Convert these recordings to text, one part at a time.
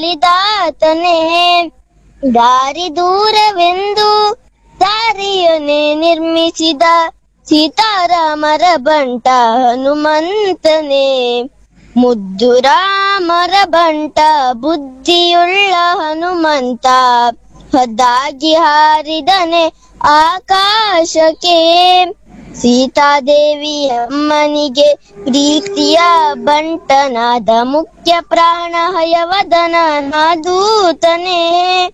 ಲಿದಾತನೇ ದಾರಿ ದೂರವೆಂದು ದಾರಿಯನ್ನೇ ನಿರ್ಮಿಸಿದ ಸೀತಾರಾಮರ ಬಂಟ ಹನುಮಂತನೇ. ಮುದ್ದು ರಾಮರ ಬಂಟ ಬುದ್ಧಿಯುಳ್ಳ ಹನುಮಂತ ಹದ್ದಾಗಿ ಹಾರಿದನೆ ಆಕಾಶಕ್ಕೆ. ಸೀತಾದೇವಿ ಅಮ್ಮನಿಗೆ ಪ್ರೀತಿಯ ಬಂಟನಾದ ಮುಖ್ಯ ಪ್ರಾಣ ಹಯವದನ ದೂತನೇ.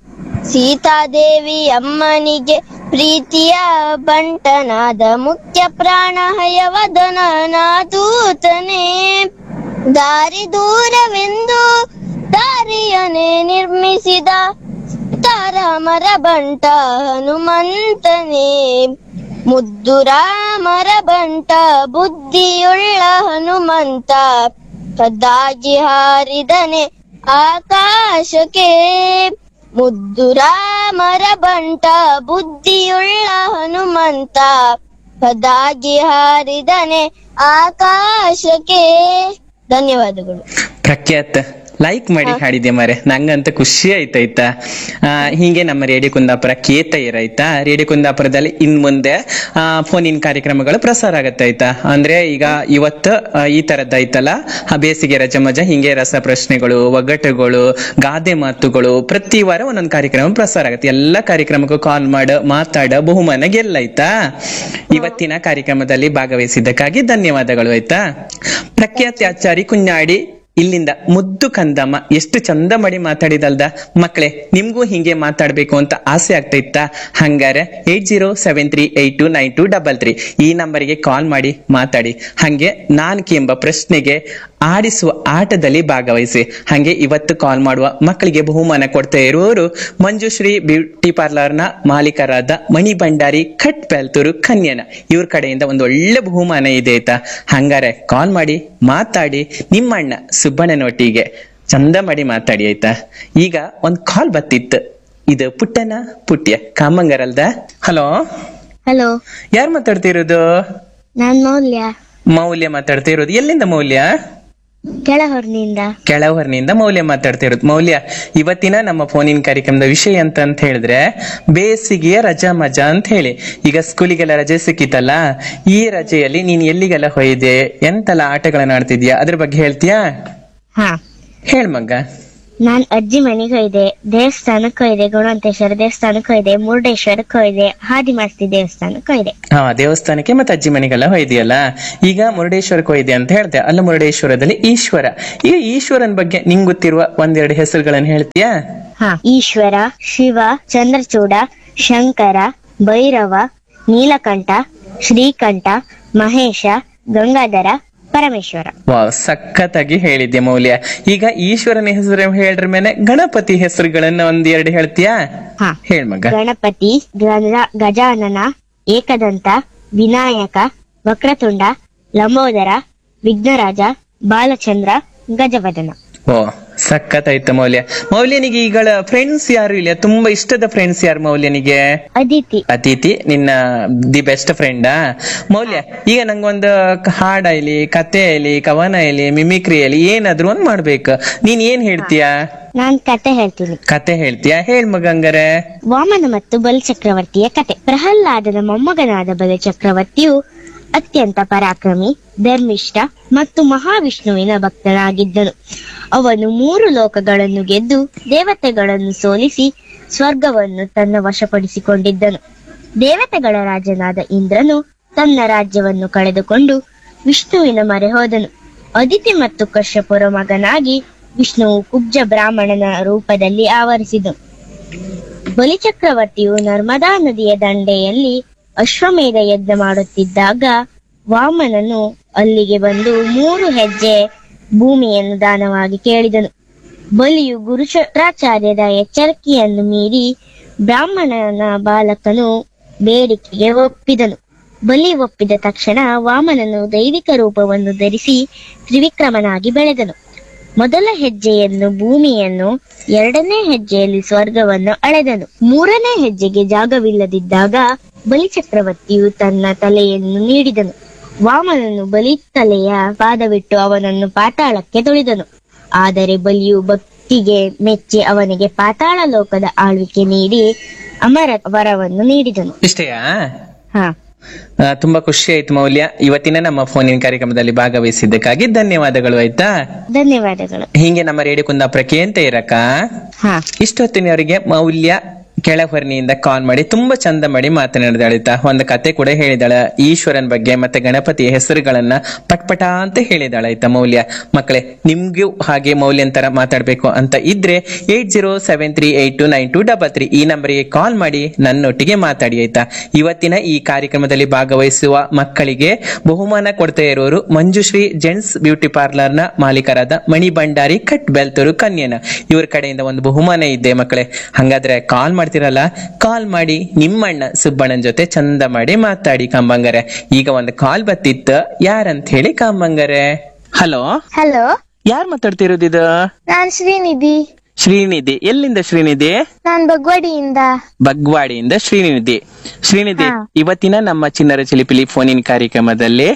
ಸೀತಾದೇವಿ ಅಮ್ಮನಿಗೆ ಪ್ರೀತಿಯ ಬಂಟನಾದ ಮುಖ್ಯ ಪ್ರಾಣ ಹಯವದನ ದೂತನೇ. ದಾರಿ ದೂರವೆಂದು ದಾರಿಯನ್ನೇ ನಿರ್ಮಿಸಿದ ಸೀತಾರಾಮರ ಬಂಟ ಹನುಮಂತನೇ. ಮುದ್ದು ರಾಮರ ಬಂಟ ಬುದ್ಧಿಯುಳ್ಳ ಹನುಮಂತ ಹದ್ದಾಗಿ ಹಾರಿದನೆ ಆಕಾಶಕ್ಕೆ. ಮುದ್ದು ರಾಮರ ಬಂಟ ಬುದ್ಧಿಯುಳ್ಳ ಹನುಮಂತ ಹದ್ದಾಗಿ ಹಾರಿದನೆ ಆಕಾಶಕ್ಕೆ. ಧನ್ಯವಾದಗಳು. ಪ್ರಖ್ಯಾತ್ ಲೈಕ್ ಮಾಡಿ ಹಾಡಿದ್ಯಾ ಮಾರೆ, ನಂಗಂತ ಖುಷಿ ಆಯ್ತಾಯ್ತಾ. ಹೀಗೆ ನಮ್ಮ ರೇಡಿಯೋ ಕುಂದಾಪುರ ಕೇಳ್ತಾ ಇರಾಯ್ತಾ. ರೇಡಿಯೋ ಕುಂದಾಪುರದಲ್ಲಿ ಇನ್ ಮುಂದೆ ಫೋನಿನ ಕಾರ್ಯಕ್ರಮಗಳು ಪ್ರಸಾರ ಆಗತ್ತಾಯ್ತಾ. ಅಂದ್ರೆ ಈಗ ಇವತ್ತು ಈ ತರದ್ದಾಯ್ತಲ್ಲ, ಬೇಸಿಗೆ ರಜೆ ಮಜಾ, ಹಿಂಗೆ ರಸ ಪ್ರಶ್ನೆಗಳು, ಒಗ್ಗಟ್ಟುಗಳು, ಗಾದೆ ಮಾತುಗಳು, ಪ್ರತಿ ವಾರ ಒಂದೊಂದು ಕಾರ್ಯಕ್ರಮ ಪ್ರಸಾರ ಆಗತ್ತೆ. ಎಲ್ಲ ಕಾರ್ಯಕ್ರಮಕ್ಕೂ ಕಾಲ್ ಮಾತಾಡ ಬಹುಮಾನ ಗೆಲ್ಲಾಯ್ತಾ. ಇವತ್ತಿನ ಕಾರ್ಯಕ್ರಮದಲ್ಲಿ ಭಾಗವಹಿಸಿದ್ದಕ್ಕಾಗಿ ಧನ್ಯವಾದಗಳು ಆಯ್ತಾ. ಪ್ರಖ್ಯಾತ್ಯಾಚಾರಿ ಕುഞ്ഞാಡಿ ಇಲ್ಲಿಂದ ಮುದ್ದು ಕಂದಮ್ಮ ಎಷ್ಟು ಚಂದ ಮಾಡಿ ಮಾತಾಡಿದಲ್ದ. ಮಕ್ಕಳೇ, ನಿಮ್ಗೂ ಹಿಂಗೆ ಮಾತಾಡ್ಬೇಕು ಅಂತ ಆಸೆ ಆಗ್ತಾ ಇತ್ತಾ? ಹಂಗಾರೆ 8073829233 ಈ ನಂಬರಿಗೆ ಕಾಲ್ ಮಾಡಿ ಮಾತಾಡಿ. ಹಂಗೆ ನಾನ್ಕಿ ಎಂಬ ಪ್ರಶ್ನೆಗೆ ಆಡಿಸುವ ಆಟದಲ್ಲಿ ಭಾಗವಹಿಸಿ. ಹಂಗೆ ಇವತ್ತು ಕಾಲ್ ಮಾಡುವ ಮಕ್ಕಳಿಗೆ ಬಹುಮಾನ ಕೊಡ್ತಾ ಇರುವವರು ಮಂಜುಶ್ರೀ ಬ್ಯೂಟಿ ಪಾರ್ಲರ್ನ ಮಾಲೀಕರಾದ ಮಣಿ ಭಂಡಾರಿ ಕಟ್ ಬೆಲ್ತೂರು ಕನ್ಯನ. ಇವ್ರ ಕಡೆಯಿಂದ ಒಂದು ಒಳ್ಳೆ ಬಹುಮಾನ ಇದೆ ಆಯ್ತಾ. ಹಂಗಾರೆ ಕಾಲ್ ಮಾಡಿ ಮಾತಾಡಿ ನಿಮ್ಮಣ್ಣ ಸುಬ್ಬಣ್ಣನೊಟ್ಟಿಗೆ ಚಂದ ಮಾಡಿ ಮಾತಾಡಿ ಆಯ್ತಾ. ಈಗ ಒಂದ್ ಕಾಲ್ ಬತ್ತಿತ್ತು. ಇದು ಪುಟ್ಟನ ಪುಟ್ಯ ಕಾಮಂಗರಲ್ದ. ಹಲೋ ಹಲೋ, ಯಾರು ಮಾತಾಡ್ತಿರೋದು? ನಾನ್ ಮೌಲ್ಯ. ಮೌಲ್ಯ ಮಾತಾಡ್ತಾ ಇರೋದು. ಎಲ್ಲಿಂದ ಮೌಲ್ಯ? ಕೆಳಹೊರ್ನಿಂದ ಮೌಲ್ಯ ಮಾತಾಡ್ತಾ ಇರೋದು. ಮೌಲ್ಯ, ಇವತ್ತಿನ ನಮ್ಮ ಫೋನಿನ ಕಾರ್ಯಕ್ರಮದ ವಿಷಯ ಅಂತ ಹೇಳಿದ್ರೆ ಬೇಸಿಗೆಯ ರಜಾ ಮಜಾ ಅಂತ ಹೇಳಿ. ಈಗ ಸ್ಕೂಲಿಗೆಲ್ಲ ರಜೆ ಸಿಕ್ಕಿತಲ್ಲ, ಈ ರಜೆಯಲ್ಲಿ ನೀನ್ ಎಲ್ಲಿಗೆಲ್ಲ ಹೋಯ್ದೆ, ಎಂತೆಲ್ಲ ಆಟಗಳನ್ನ ಆಡ್ತಿದ್ಯಾ, ಅದ್ರ ಬಗ್ಗೆ ಹೇಳ್ತೀಯಾ? ಹೇಳ್ ಮಗ್ಗ. ನಾನ್ ಅಜ್ಜಿ ಮನೆಗೆ ಹೋಯ್ದೆ, ದೇವಸ್ಥಾನಕ್ಕೆ ಹೋಯ್ದೆ, ಗುಣವಂತೇಶ್ವರ ದೇವಸ್ಥಾನಕ್ಕೆ ಹೋಯ್ದೆ, ಮುರುಡೇಶ್ವರಕ್ಕೆ ಹೋಯ್ದೆ, ಹಾದಿಮಾಸ್ತಿ ದೇವಸ್ಥಾನಕ್ಕೆ ಹೋಯ್ದೆ. ದೇವಸ್ಥಾನಕ್ಕೆ ಮತ್ತೆ ಅಜ್ಜಿ ಮನೆಗೆಲ್ಲ ಹೋಯ್ದಿಯಲ್ಲ. ಈಗ ಮುರುಡೇಶ್ವರಕ್ಕೆ ಹೋಯ್ದೆ ಅಂತ ಹೇಳ್ದೆ ಅಲ್ಲ. ಮುರುಡೇಶ್ವರದಲ್ಲಿ ಈಶ್ವರ. ಈಗ ಈಶ್ವರನ್ ಬಗ್ಗೆ ನಿಂಗ್ ಗೊತ್ತಿರುವ ಒಂದೆರಡು ಹೆಸರುಗಳನ್ನ ಹೇಳ್ತೀಯಾ? ಈಶ್ವರ, ಶಿವ, ಚಂದ್ರಚೂಡ, ಶಂಕರ, ಭೈರವ, ನೀಲಕಂಠ, ಶ್ರೀಕಂಠ, ಮಹೇಶ, ಗಂಗಾಧರ, ಪರಮೇಶ್ವರ. ವಾವ್, ಸಖತ್ತಾಗಿ ಹೇಳಿದ್ದೆ ಮೌಲ್ಯ. ಈಗ ಈಶ್ವರನ ಹೆಸರು ಹೇಳ್ರ ಮೇಲೆ ಗಣಪತಿ ಹೆಸರುಗಳನ್ನ ಒಂದೆರಡು ಹೇಳ್ತೀಯಾ? ಹೇಳ್ ಮಗ. ಗಣಪತಿ, ಗಜಾನನ, ಏಕದಂತ, ವಿನಾಯಕ, ವಕ್ರತುಂಡ, ಲಂಬೋದರ, ವಿಘ್ನರಾಜ, ಬಾಲಚಂದ್ರ, ಗಜವದನ. ಓ, ಸಖತ್ತಾಯ್ತು ಮೌಲ್ಯ. ಮೌಲ್ಯನಿಗೆ ಈಗಳ ಫ್ರೆಂಡ್ಸ್ ಯಾರು ಇಲ್ಲ? ತುಂಬಾ ಇಷ್ಟದ ಫ್ರೆಂಡ್ಸ್ ಯಾರು ಮೌಲ್ಯನಿಗೆ? ಅದಿತಿ ನಿನ್ನ ದಿ ಬೆಸ್ಟ್ ಫ್ರೆಂಡಾ? ಮೌಲ್ಯ, ಈಗ ನಂಗೊಂದು ಹಾಡಾಯ್ಲಿ, ಕತೆ ಆಯ್ಲಿ, ಕವನ ಆಯ್ಲಿ, ಮಿಮಿಕ್ರಿ ಆಯ್ಲಿ, ಏನಾದ್ರು ಒಂದ್ ಮಾಡ್ಬೇಕು. ನೀನ್ ಏನ್ ಹೇಳ್ತೀಯಾ? ನಾನ್ ಕತೆ ಹೇಳ್ತೀನಿ. ಕತೆ ಹೇಳ್ತೀಯಾ? ಹೇಳ್ ಮಗಂಗರೆ. ವಾಮನ ಮತ್ತು ಬಲಿಚಕ್ರವರ್ತಿಯ ಕತೆ. ಪ್ರಹ್ಲಾದನ ಮೊಮ್ಮಗನಾದ ಬಲಿಚಕ್ರವರ್ತಿಯು ಅತ್ಯಂತ ಪರಾಕ್ರಮಿ, ಧರ್ಮಿಷ್ಠ ಮತ್ತು ಮಹಾವಿಷ್ಣುವಿನ ಭಕ್ತನಾಗಿದ್ದನು. ಅವನು 3 ಲೋಕಗಳನ್ನು ಗೆದ್ದು ದೇವತೆಗಳನ್ನು ಸೋಲಿಸಿ ಸ್ವರ್ಗವನ್ನು ತನ್ನ ವಶಪಡಿಸಿಕೊಂಡಿದ್ದನು. ದೇವತೆಗಳ ರಾಜನಾದ ಇಂದ್ರನು ತನ್ನ ರಾಜ್ಯವನ್ನು ಕಳೆದುಕೊಂಡು ವಿಷ್ಣುವಿನ ಮೊರೆ ಹೋದನು. ಅದಿತಿ ಮತ್ತು ಕಶ್ಯಪುರ ಮಗನಾಗಿ ವಿಷ್ಣುವು ಕುಬ್ಜ ಬ್ರಾಹ್ಮಣನ ರೂಪದಲ್ಲಿ ಆವರಿಸಿದನು. ಬಲಿಚಕ್ರವರ್ತಿಯು ನರ್ಮದಾ ನದಿಯ ದಂಡೆಯಲ್ಲಿ ಅಶ್ವಮೇಧ ಯಜ್ಞ ಮಾಡುತ್ತಿದ್ದಾಗ ವಾಮನನು ಅಲ್ಲಿಗೆ ಬಂದು 3 ಹೆಜ್ಜೆ ಭೂಮಿಯನ್ನು ದಾನವಾಗಿ ಕೇಳಿದನು. ಬಲಿಯು ಗುರುಶುಕ್ರಾಚಾರ್ಯರ ಎಚ್ಚರಿಕೆಯನ್ನು ಮೀರಿ ಬ್ರಾಹ್ಮಣನ ಬಾಲಕನು ಬೇಡಿಕೆಗೆ ಒಪ್ಪಿದನು. ಬಲಿ ಒಪ್ಪಿದ ತಕ್ಷಣ ವಾಮನನು ದೈವಿಕ ರೂಪವನ್ನು ಧರಿಸಿ ತ್ರಿವಿಕ್ರಮನಾಗಿ ಬೆಳೆದನು. ಮೊದಲ ಹೆಜ್ಜೆಯನ್ನು ಭೂಮಿಯನ್ನು, 2ನೇ ಹೆಜ್ಜೆಯಲ್ಲಿ ಸ್ವರ್ಗವನ್ನು ಅಳೆದನು. 3ನೇ ಹೆಜ್ಜೆಗೆ ಜಾಗವಿಲ್ಲದಿದ್ದಾಗ ಬಲಿಚಕ್ರವರ್ತಿಯು ತನ್ನ ತಲೆಯನ್ನು ನೀಡಿದನು. ವಾಮನನು ಬಲಿ ತಲೆಯ ಪಾದವಿಟ್ಟು ಅವನನ್ನು ಪಾತಾಳಕ್ಕೆ ತುಳಿದನು. ಆದರೆ ಬಲಿಯು ಭಕ್ತಿಗೆ ಮೆಚ್ಚಿ ಅವನಿಗೆ ಪಾತಾಳ ಲೋಕದ ಆಳ್ವಿಕೆ ನೀಡಿ ಅಮರ ವರವನ್ನು ನೀಡಿದನು. ಇಷ್ಟೇಯಾ? ಹಾ, ತುಂಬಾ ಖುಷಿ ಆಯ್ತು ಮೌಲ್ಯ, ಇವತ್ತಿನ ನಮ್ಮ ಫೋನಿನ ಕಾರ್ಯಕ್ರಮದಲ್ಲಿ ಭಾಗವಹಿಸಿದ್ದಕ್ಕಾಗಿ ಧನ್ಯವಾದಗಳು. ಆಯ್ತಾ? ಧನ್ಯವಾದಗಳು. ಹೀಗೆ ನಮ್ಮ ರೇಡಿಯೋ ಕುಂದಾಪುರಕ್ಕೆ ಅಂತ ಇರಕ್ಕ ಹಾ, ಇಷ್ಟೊತ್ತಿನವರಿಗೆ ಮೌಲ್ಯ ಕೆಳಹೊರ್ನಿಯಿಂದ ಕಾಲ್ ಮಾಡಿ ತುಂಬಾ ಚಂದ ಮಾಡಿ ಮಾತನಾಡಿದಾಳಿತ. ಒಂದು ಕತೆ ಕೂಡ ಹೇಳಿದಾಳ, ಈಶ್ವರನ್ ಬಗ್ಗೆ ಮತ್ತೆ ಗಣಪತಿಯ ಹೆಸರುಗಳನ್ನ ಪಟ್ಪಟ ಅಂತ ಹೇಳಿದಾಳಾಯ್ತಾ ಮೌಲ್ಯ. ಮಕ್ಕಳೇ, ನಿಮ್ಗೂ ಹಾಗೆ ಮೌಲ್ಯನ್ ತರ ಮಾತಾಡ್ಬೇಕು ಅಂತ ಇದ್ರೆ 8073829233 ಈ ನಂಬರಿಗೆ ಕಾಲ್ ಮಾಡಿ ನನ್ನೊಟ್ಟಿಗೆ ಮಾತಾಡಿ ಆಯ್ತಾ. ಇವತ್ತಿನ ಈ ಕಾರ್ಯಕ್ರಮದಲ್ಲಿ ಭಾಗವಹಿಸುವ ಮಕ್ಕಳಿಗೆ ಬಹುಮಾನ ಕೊಡ್ತಾ ಇರೋರು ಮಂಜುಶ್ರೀ ಜೆಂಟ್ಸ್ ಬ್ಯೂಟಿ ಪಾರ್ಲರ್ ನ ಮಾಲೀಕರಾದ ಮಣಿ ಭಂಡಾರಿ ಕಟ್ ಬೆಲ್ತೂರು ಕನ್ಯನ. ಇವ್ರ ಕಡೆಯಿಂದ ಒಂದು ಬಹುಮಾನ ಇದೆ ಮಕ್ಕಳೇ. ಹಂಗಾದ್ರೆ ಕಾಲ್ ಮಾಡ್ತಿರಲ್ಲ, ಕಾಲ್ ಮಾಡಿ ನಿಮ್ಮಣ್ಣ ಸುಬ್ಬಣ್ಣನ್ ಜೊತೆ ಚಂದ ಮಾಡಿ ಮಾತಾಡಿ ಕಂಬಂಗರೆ. ಈಗ ಒಂದು ಕಾಲ್ ಬತ್ತಿತ್ತು, ಯಾರಂತ ಹೇಳಿ ಕಂಬಂಗರೆ. ಹಲೋ ಹಲೋ, ಯಾರ್ ಮಾತಾಡ್ತಿರೋದಿದು? ನಾನ್ ಶ್ರೀನಿಧಿ. ಶ್ರೀನಿಧಿ, ಎಲ್ಲಿಂದ ಶ್ರೀನಿಧಿ? ನಾನ್ ಬಗ್ವಾಡಿಯಿಂದ. ಬಗ್ವಾಡಿಯಿಂದ ಶ್ರೀನಿಧಿ. ಶ್ರೀನಿಧಿ, ಇವತ್ತಿನ ನಮ್ಮ ಚಿನ್ನರ ಚಿಲಿಪಿಲಿ ಫೋನಿನ ಕಾರ್ಯಕ್ರಮದಲ್ಲಿ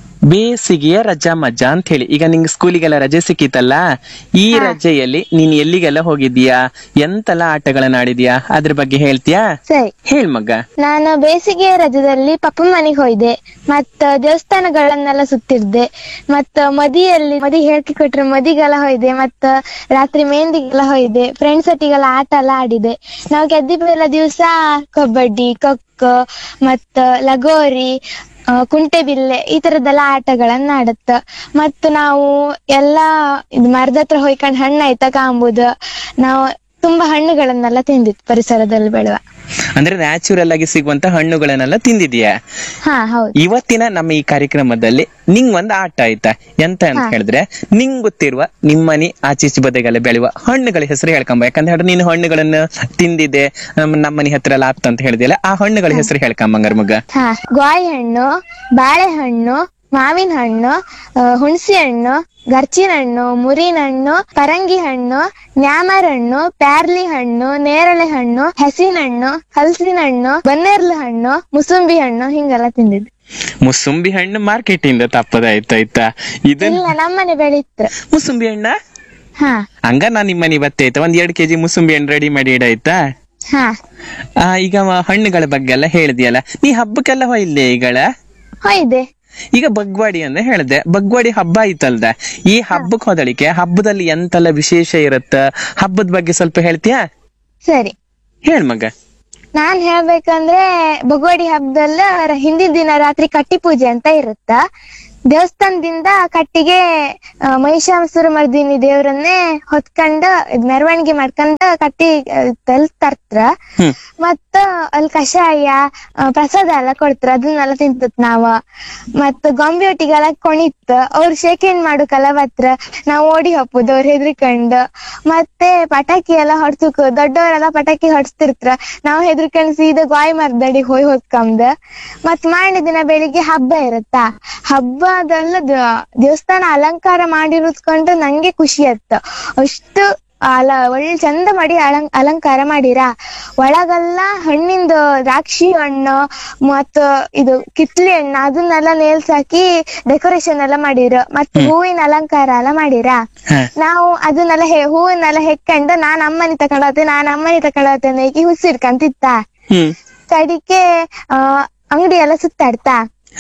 ಬೇಸಿಗೆಯ ರಜಾ ಮಜಾ ಅಂತ ಹೇಳಿ, ಈಗ ನಿಂಗೆ ಸ್ಕೂಲಿಗೆಲ್ಲ ರಜೆ ಸಿಕ್ಕಿತಲ್ಲ, ಈ ರಜೆಯಲ್ಲಿ ನೀನ್ ಎಲ್ಲಿಗೆಲ್ಲ ಹೋಗಿದ್ಯಾ, ಎಂತೆಲ್ಲ ಆಟಗಳನ್ನ ಆಡಿದ್ಯಾ, ಅದ್ರ ಬಗ್ಗೆ ಹೇಳ್ತೀಯಾ? ಸರಿ, ಹೇಳ್ ಮಗ. ನಾನು ಬೇಸಿಗೆ ರಜದಲ್ಲಿ ಪಪ್ಪ ಮನೆಗೆ ಹೋಯ್ದೆ, ಮತ್ತ ದೇವಸ್ಥಾನಗಳನ್ನೆಲ್ಲ ಸುತ್ತಿರ್ದೆ, ಮತ್ತ ಮದಿ ಹೇಳ್ಕಿ ಕೊಟ್ರೆ ಮದಿಗೆಲ್ಲ ಹೋಯ್ದೆ, ಮತ್ತ ರಾತ್ರಿ ಮೆಹಂದಿಗೆಲ್ಲ ಹೋಯ್ದೆ, ಫ್ರೆಂಡ್ಸ್ ಒಟ್ಟಿಗೆಲ್ಲ ಆಟ ಎಲ್ಲ ಆಡಿದೆ. ನಾವು ಗೆದ್ದಿದ್ದೆಲ್ಲ ದಿವಸ ಕಬಡ್ಡಿ, ಖೋಖೋ, ಮತ್ತ ಲಗೋರಿ, ಕುಂಟೆಬಿಲ್ಲೆ ಈ ತರದೆಲ್ಲ ಆಟಗಳನ್ನ ಆಡತ್ತ. ಮತ್ತ ನಾವು ಎಲ್ಲಾ ಮರದ ಹತ್ರ ಹೋಯ್ಕೊಂಡ್ ಹಣ್ಣು ಆಯ್ತಾ ಕಾಂಬುದು. ನಾವು ತುಂಬಾ ಹಣ್ಣುಗಳನ್ನೆಲ್ಲ ತಿಂದಿತ್ತು ಪರಿಸರದಲ್ಲಿ ಬೆಳೆಯುವ. ಅಂದ್ರೆ ನ್ಯಾಚುರಲ್ ಆಗಿ ಸಿಗುವಂತ ಹಣ್ಣುಗಳನ್ನೆಲ್ಲ ತಿಂದಿದ್ಯಾ? ಹಾ, ಹೌದು. ಇವತ್ತಿನ ನಮ್ಮ ಈ ಕಾರ್ಯಕ್ರಮದಲ್ಲಿ ನಿಂಗ್ ಒಂದ್ ಆಟ ಆಯ್ತಾ, ಎಂತ ಅಂತ ಹೇಳಿದ್ರೆ, ನಿಂಗ್ ಗೊತ್ತಿರುವ ನಿಮ್ಮನಿ ಆಚೀಚೆ ಬದಿಗೆಲ್ಲ ಬೆಳೆಯುವ ಹಣ್ಣುಗಳ ಹೆಸರು ಹೇಳ್ಕೊಂಬ. ಯಾಕಂದ್ರೆ ನೀನು ಹಣ್ಣುಗಳನ್ನ ತಿಂದಿದೆ, ನಮ್ಮನಿ ಹತ್ರ ಎಲ್ಲ ಆಪ್ತ ಅಂತ ಹೇಳಿದೆಯಲ್ಲ, ಆ ಹಣ್ಣುಗಳ ಹೆಸರು ಹೇಳ್ಕೊಂಬಂಗಾರ ಮಗ. ಹಾ, ಗಾಯಿ ಹಣ್ಣು, ಬಾಳೆಹಣ್ಣು, ಮಾವಿನ ಹಣ್ಣು, ಹುಣಸಿ ಹಣ್ಣು, ಗರ್ಚಿನ ಹಣ್ಣು, ಮುರಿನ ಹಣ್ಣು, ಪರಂಗಿ ಹಣ್ಣು, ನ್ಯಾಮರ ಹಣ್ಣು, ಪ್ಯಾರ್ಲಿ ಹಣ್ಣು, ನೇರಳೆ ಹಣ್ಣು, ಹಸಿನ ಹಣ್ಣು, ಹಲಸಿನ ಹಣ್ಣು, ಬನ್ನೇರ್ಲ ಹಣ್ಣು, ಮುಸುಂಬಿ ಹಣ್ಣು, ಹಿಂಗೆಲ್ಲ ತಿಂದಿದ್ದು. ಮುಸುಂಬಿ ಹಣ್ಣು ಮಾರ್ಕೆಟ್ ಇಂದ ತಪ್ಪದಾಯ್ತಾಯ್ತಾ? ಇಲ್ಲ, ನಮ್ಮನೆ ಬೆಳೀತ್ರ ಮುಸುಂಬಿ ಹಣ್ಣ. ಹಾ, ಹಂಗ ನಾನ್ ನಿಮ್ಮನೆ ಇವತ್ತೈತ ಒಂದ್ 2 kg ಮುಸುಂಬಿ ಹಣ್ಣು ರೆಡಿ ಮಾಡಿ ಇಡಾಯ್ತಾ? ಹಾ. ಈಗ ಹಣ್ಣುಗಳ ಬಗ್ಗೆ ಎಲ್ಲ ಹೇಳಿದ್ಯಲ್ಲ, ನೀ ಹಬ್ಬಕ್ಕೆಲ್ಲ ಹೋಯ್ಲೆ ಈಗಳ? ಹೋಯ್ದೆ. ಈಗ ಬಗ್ವಾಡಿ ಅಂತ ಹೇಳ್ದೆ, ಬಗ್ವಾಡಿ ಹಬ್ಬ ಆಯ್ತಲ್ದ, ಈ ಹಬ್ಬಕ್ ಹೋದಳಿಕೆ ಹಬ್ಬದಲ್ಲಿ ಎಂತೆಲ್ಲ ವಿಶೇಷ ಇರತ್ತ, ಹಬ್ಬದ ಬಗ್ಗೆ ಸ್ವಲ್ಪ ಹೇಳ್ತೀಯಾ? ಸರಿ, ಹೇಳ್ ಮಗ. ನಾನ್ ಹೇಳ್ಬೇಕಂದ್ರೆ ಬಗ್ವಾಡಿ ಹಬ್ಬದಲ್ಲ ಹಿಂದಿನ ದಿನ ರಾತ್ರಿ ಕಟ್ಟಿ ಪೂಜೆ ಅಂತ ಇರುತ್ತ. ದೇವಸ್ಥಾನದಿಂದ ಕಟ್ಟಿಗೆ ಮಹಿಷಾಸುರ ಮರ್ದಿನಿ ದೇವರನ್ನೇ ಹೊತ್ಕೊಂಡ ಮೆರವಣಿಗೆ ಮಾಡ್ಕೊಂಡ ಕಟ್ಟಿ ತರ್ತ್ರ. ಮತ್ತ ಅಲ್ಲಿ ಕಷಾಯ ಪ್ರಸಾದ ಎಲ್ಲ ಕೊಡ್ತಾರ, ಅದನ್ನೆಲ್ಲ ತಿಂತತ್ ನಾವ. ಮತ್ತ ಗೊಂಬೆ ಒಟ್ಟಿಗೆಲ್ಲ ಕುಣಿತ್ ಅವ್ರು ಶೇಕ್ ಹ್ಯಾಂಡ್ ಮಾಡು ಕಲವತ್ರ ನಾವ್ ಓಡಿ ಹಪ್ಪುದು ಅವ್ರ ಹೆದ್ರಿಕಂಡ್. ಮತ್ತೆ ಪಟಾಕಿ ಎಲ್ಲ ಹೊಡ್ಸಕ್ ದೊಡ್ಡವರೆಲ್ಲ ಪಟಾಕಿ ಹೊಡ್ಸ್ತಿರ್ತ್ರ, ನಾವ್ ಹೆದ್ರಿಕಂಡ್ ಸೀದಾ ಗಾಯಿ ಮರ್ದಡಿ ಹೋಯ್ ಹೊತ್ಕಂದ್. ಮತ್ ಮಾರನೇ ದಿನ ಬೆಳಿಗ್ಗೆ ಹಬ್ಬ ಇರತ್ತ. ಹಬ್ಬದಲ್ಲ ದೇವಸ್ಥಾನ ಅಲಂಕಾರ ಮಾಡಿರೋದ್ಕೊಂಡು ನಂಗೆ ಖುಷಿ ಆಯ್ತು. ಅಷ್ಟು ಒಳ್ಳೆ ಚಂದ ಮಾಡಿ ಅಲಂಕಾರ ಮಾಡಿರ. ಒಳಗೆಲ್ಲ ಹಣ್ಣಿಂದ ದ್ರಾಕ್ಷಿ ಹಣ್ಣು ಮತ್ತ ಇದು ಕಿತ್ಲಿ ಹಣ್ಣು ಅದನ್ನೆಲ್ಲ ನೇಲ್ಸಾಕಿ ಡೆಕೋರೇಷನ್ ಎಲ್ಲ ಮಾಡಿರ. ಮತ್ತೆ ಹೂವಿನ ಅಲಂಕಾರ ಎಲ್ಲ ಮಾಡಿರ. ನಾವು ಅದನ್ನೆಲ್ಲ ಹೂವನ್ನೆಲ್ಲ ಹೆಕ್ಕೊಂಡು ನಾನ್ ಅಮ್ಮನಿ ತಕೊಂಡೋತೆ ನೇಕಿ ಹುಸಿಡ್ಕಂತಿತ್ತ. ಕಡಿಕೆ ಅಂಗಡಿ ಎಲ್ಲ ಸುತ್ತಾಡ್ತಾ.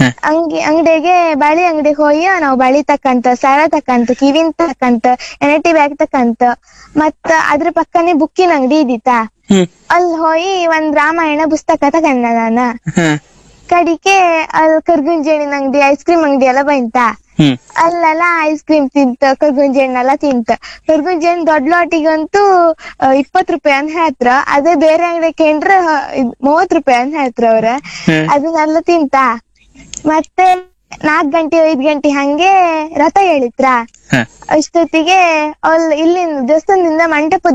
ಅಂಗಡಿಗೆ ಬಳಿ ಅಂಗಡಿಗೆ ಹೋಗಿ ನಾವು ಬಳಿ ತಕ್ಕಂತ, ಸರ ತಕ್ಕಂತ, ಕಿವಿನ್ ತಕ್ಕಂತ, ಎನಟಿ ಬ್ಯಾಗ್ ತಕ್ಕಂತ. ಮತ್ತ ಅದ್ರ ಪಕ್ಕನೆ ಬುಕ್ಕಿನ ಅಂಗಡಿ ಇದ್ದಿತ್ತ. ಅಲ್ಲಿ ಹೋಗಿ ಒಂದ್ ರಾಮಾಯಣ ಪುಸ್ತಕ ತಕೊಂಡ ನಾನ. ಕಡಿಕೆ ಅಲ್ಲಿ ಕರ್ಗುಂಜೇಣಿನ ಅಂಗಡಿ, ಐಸ್ ಕ್ರೀಮ್ ಅಂಗಡಿ ಎಲ್ಲ ಬಂತ. ಅಲ್ಲೆಲ್ಲ ಐಸ್ ಕ್ರೀಮ್ ತಿಂತ, ಕರ್ಗುಂಜೇಣ್ಣೆಲ್ಲ ತಿಂತ. ಕರ್ಗುಂಜೇಣ್ ದೊಡ್ಡ ಲೋಟಿಗಂತೂ 20 ರೂಪಾಯಿ ಅಂತ ಹೇಳ್ತ್ರ. ಅದೇ ಬೇರೆ ಅಂಗಡಿ ಕೇಂದ್ರ 30 ರೂಪಾಯಿ ಅಂತ ಹೇಳ್ತ್ರ ಅವ್ರ. ಅದನ್ನೆಲ್ಲ ತಿಂತ. ಮತ್ತೆ 4 ಗಂಟೆ 5 ಗಂಟೆ ಹಂಗೆ ರಥ ಹೇಳಿತ್ರ. ಅಷ್ಟೊತ್ತಿಗೆ ಇಲ್ಲಿಂದ ದೇವಸ್ಥಾನದಿಂದ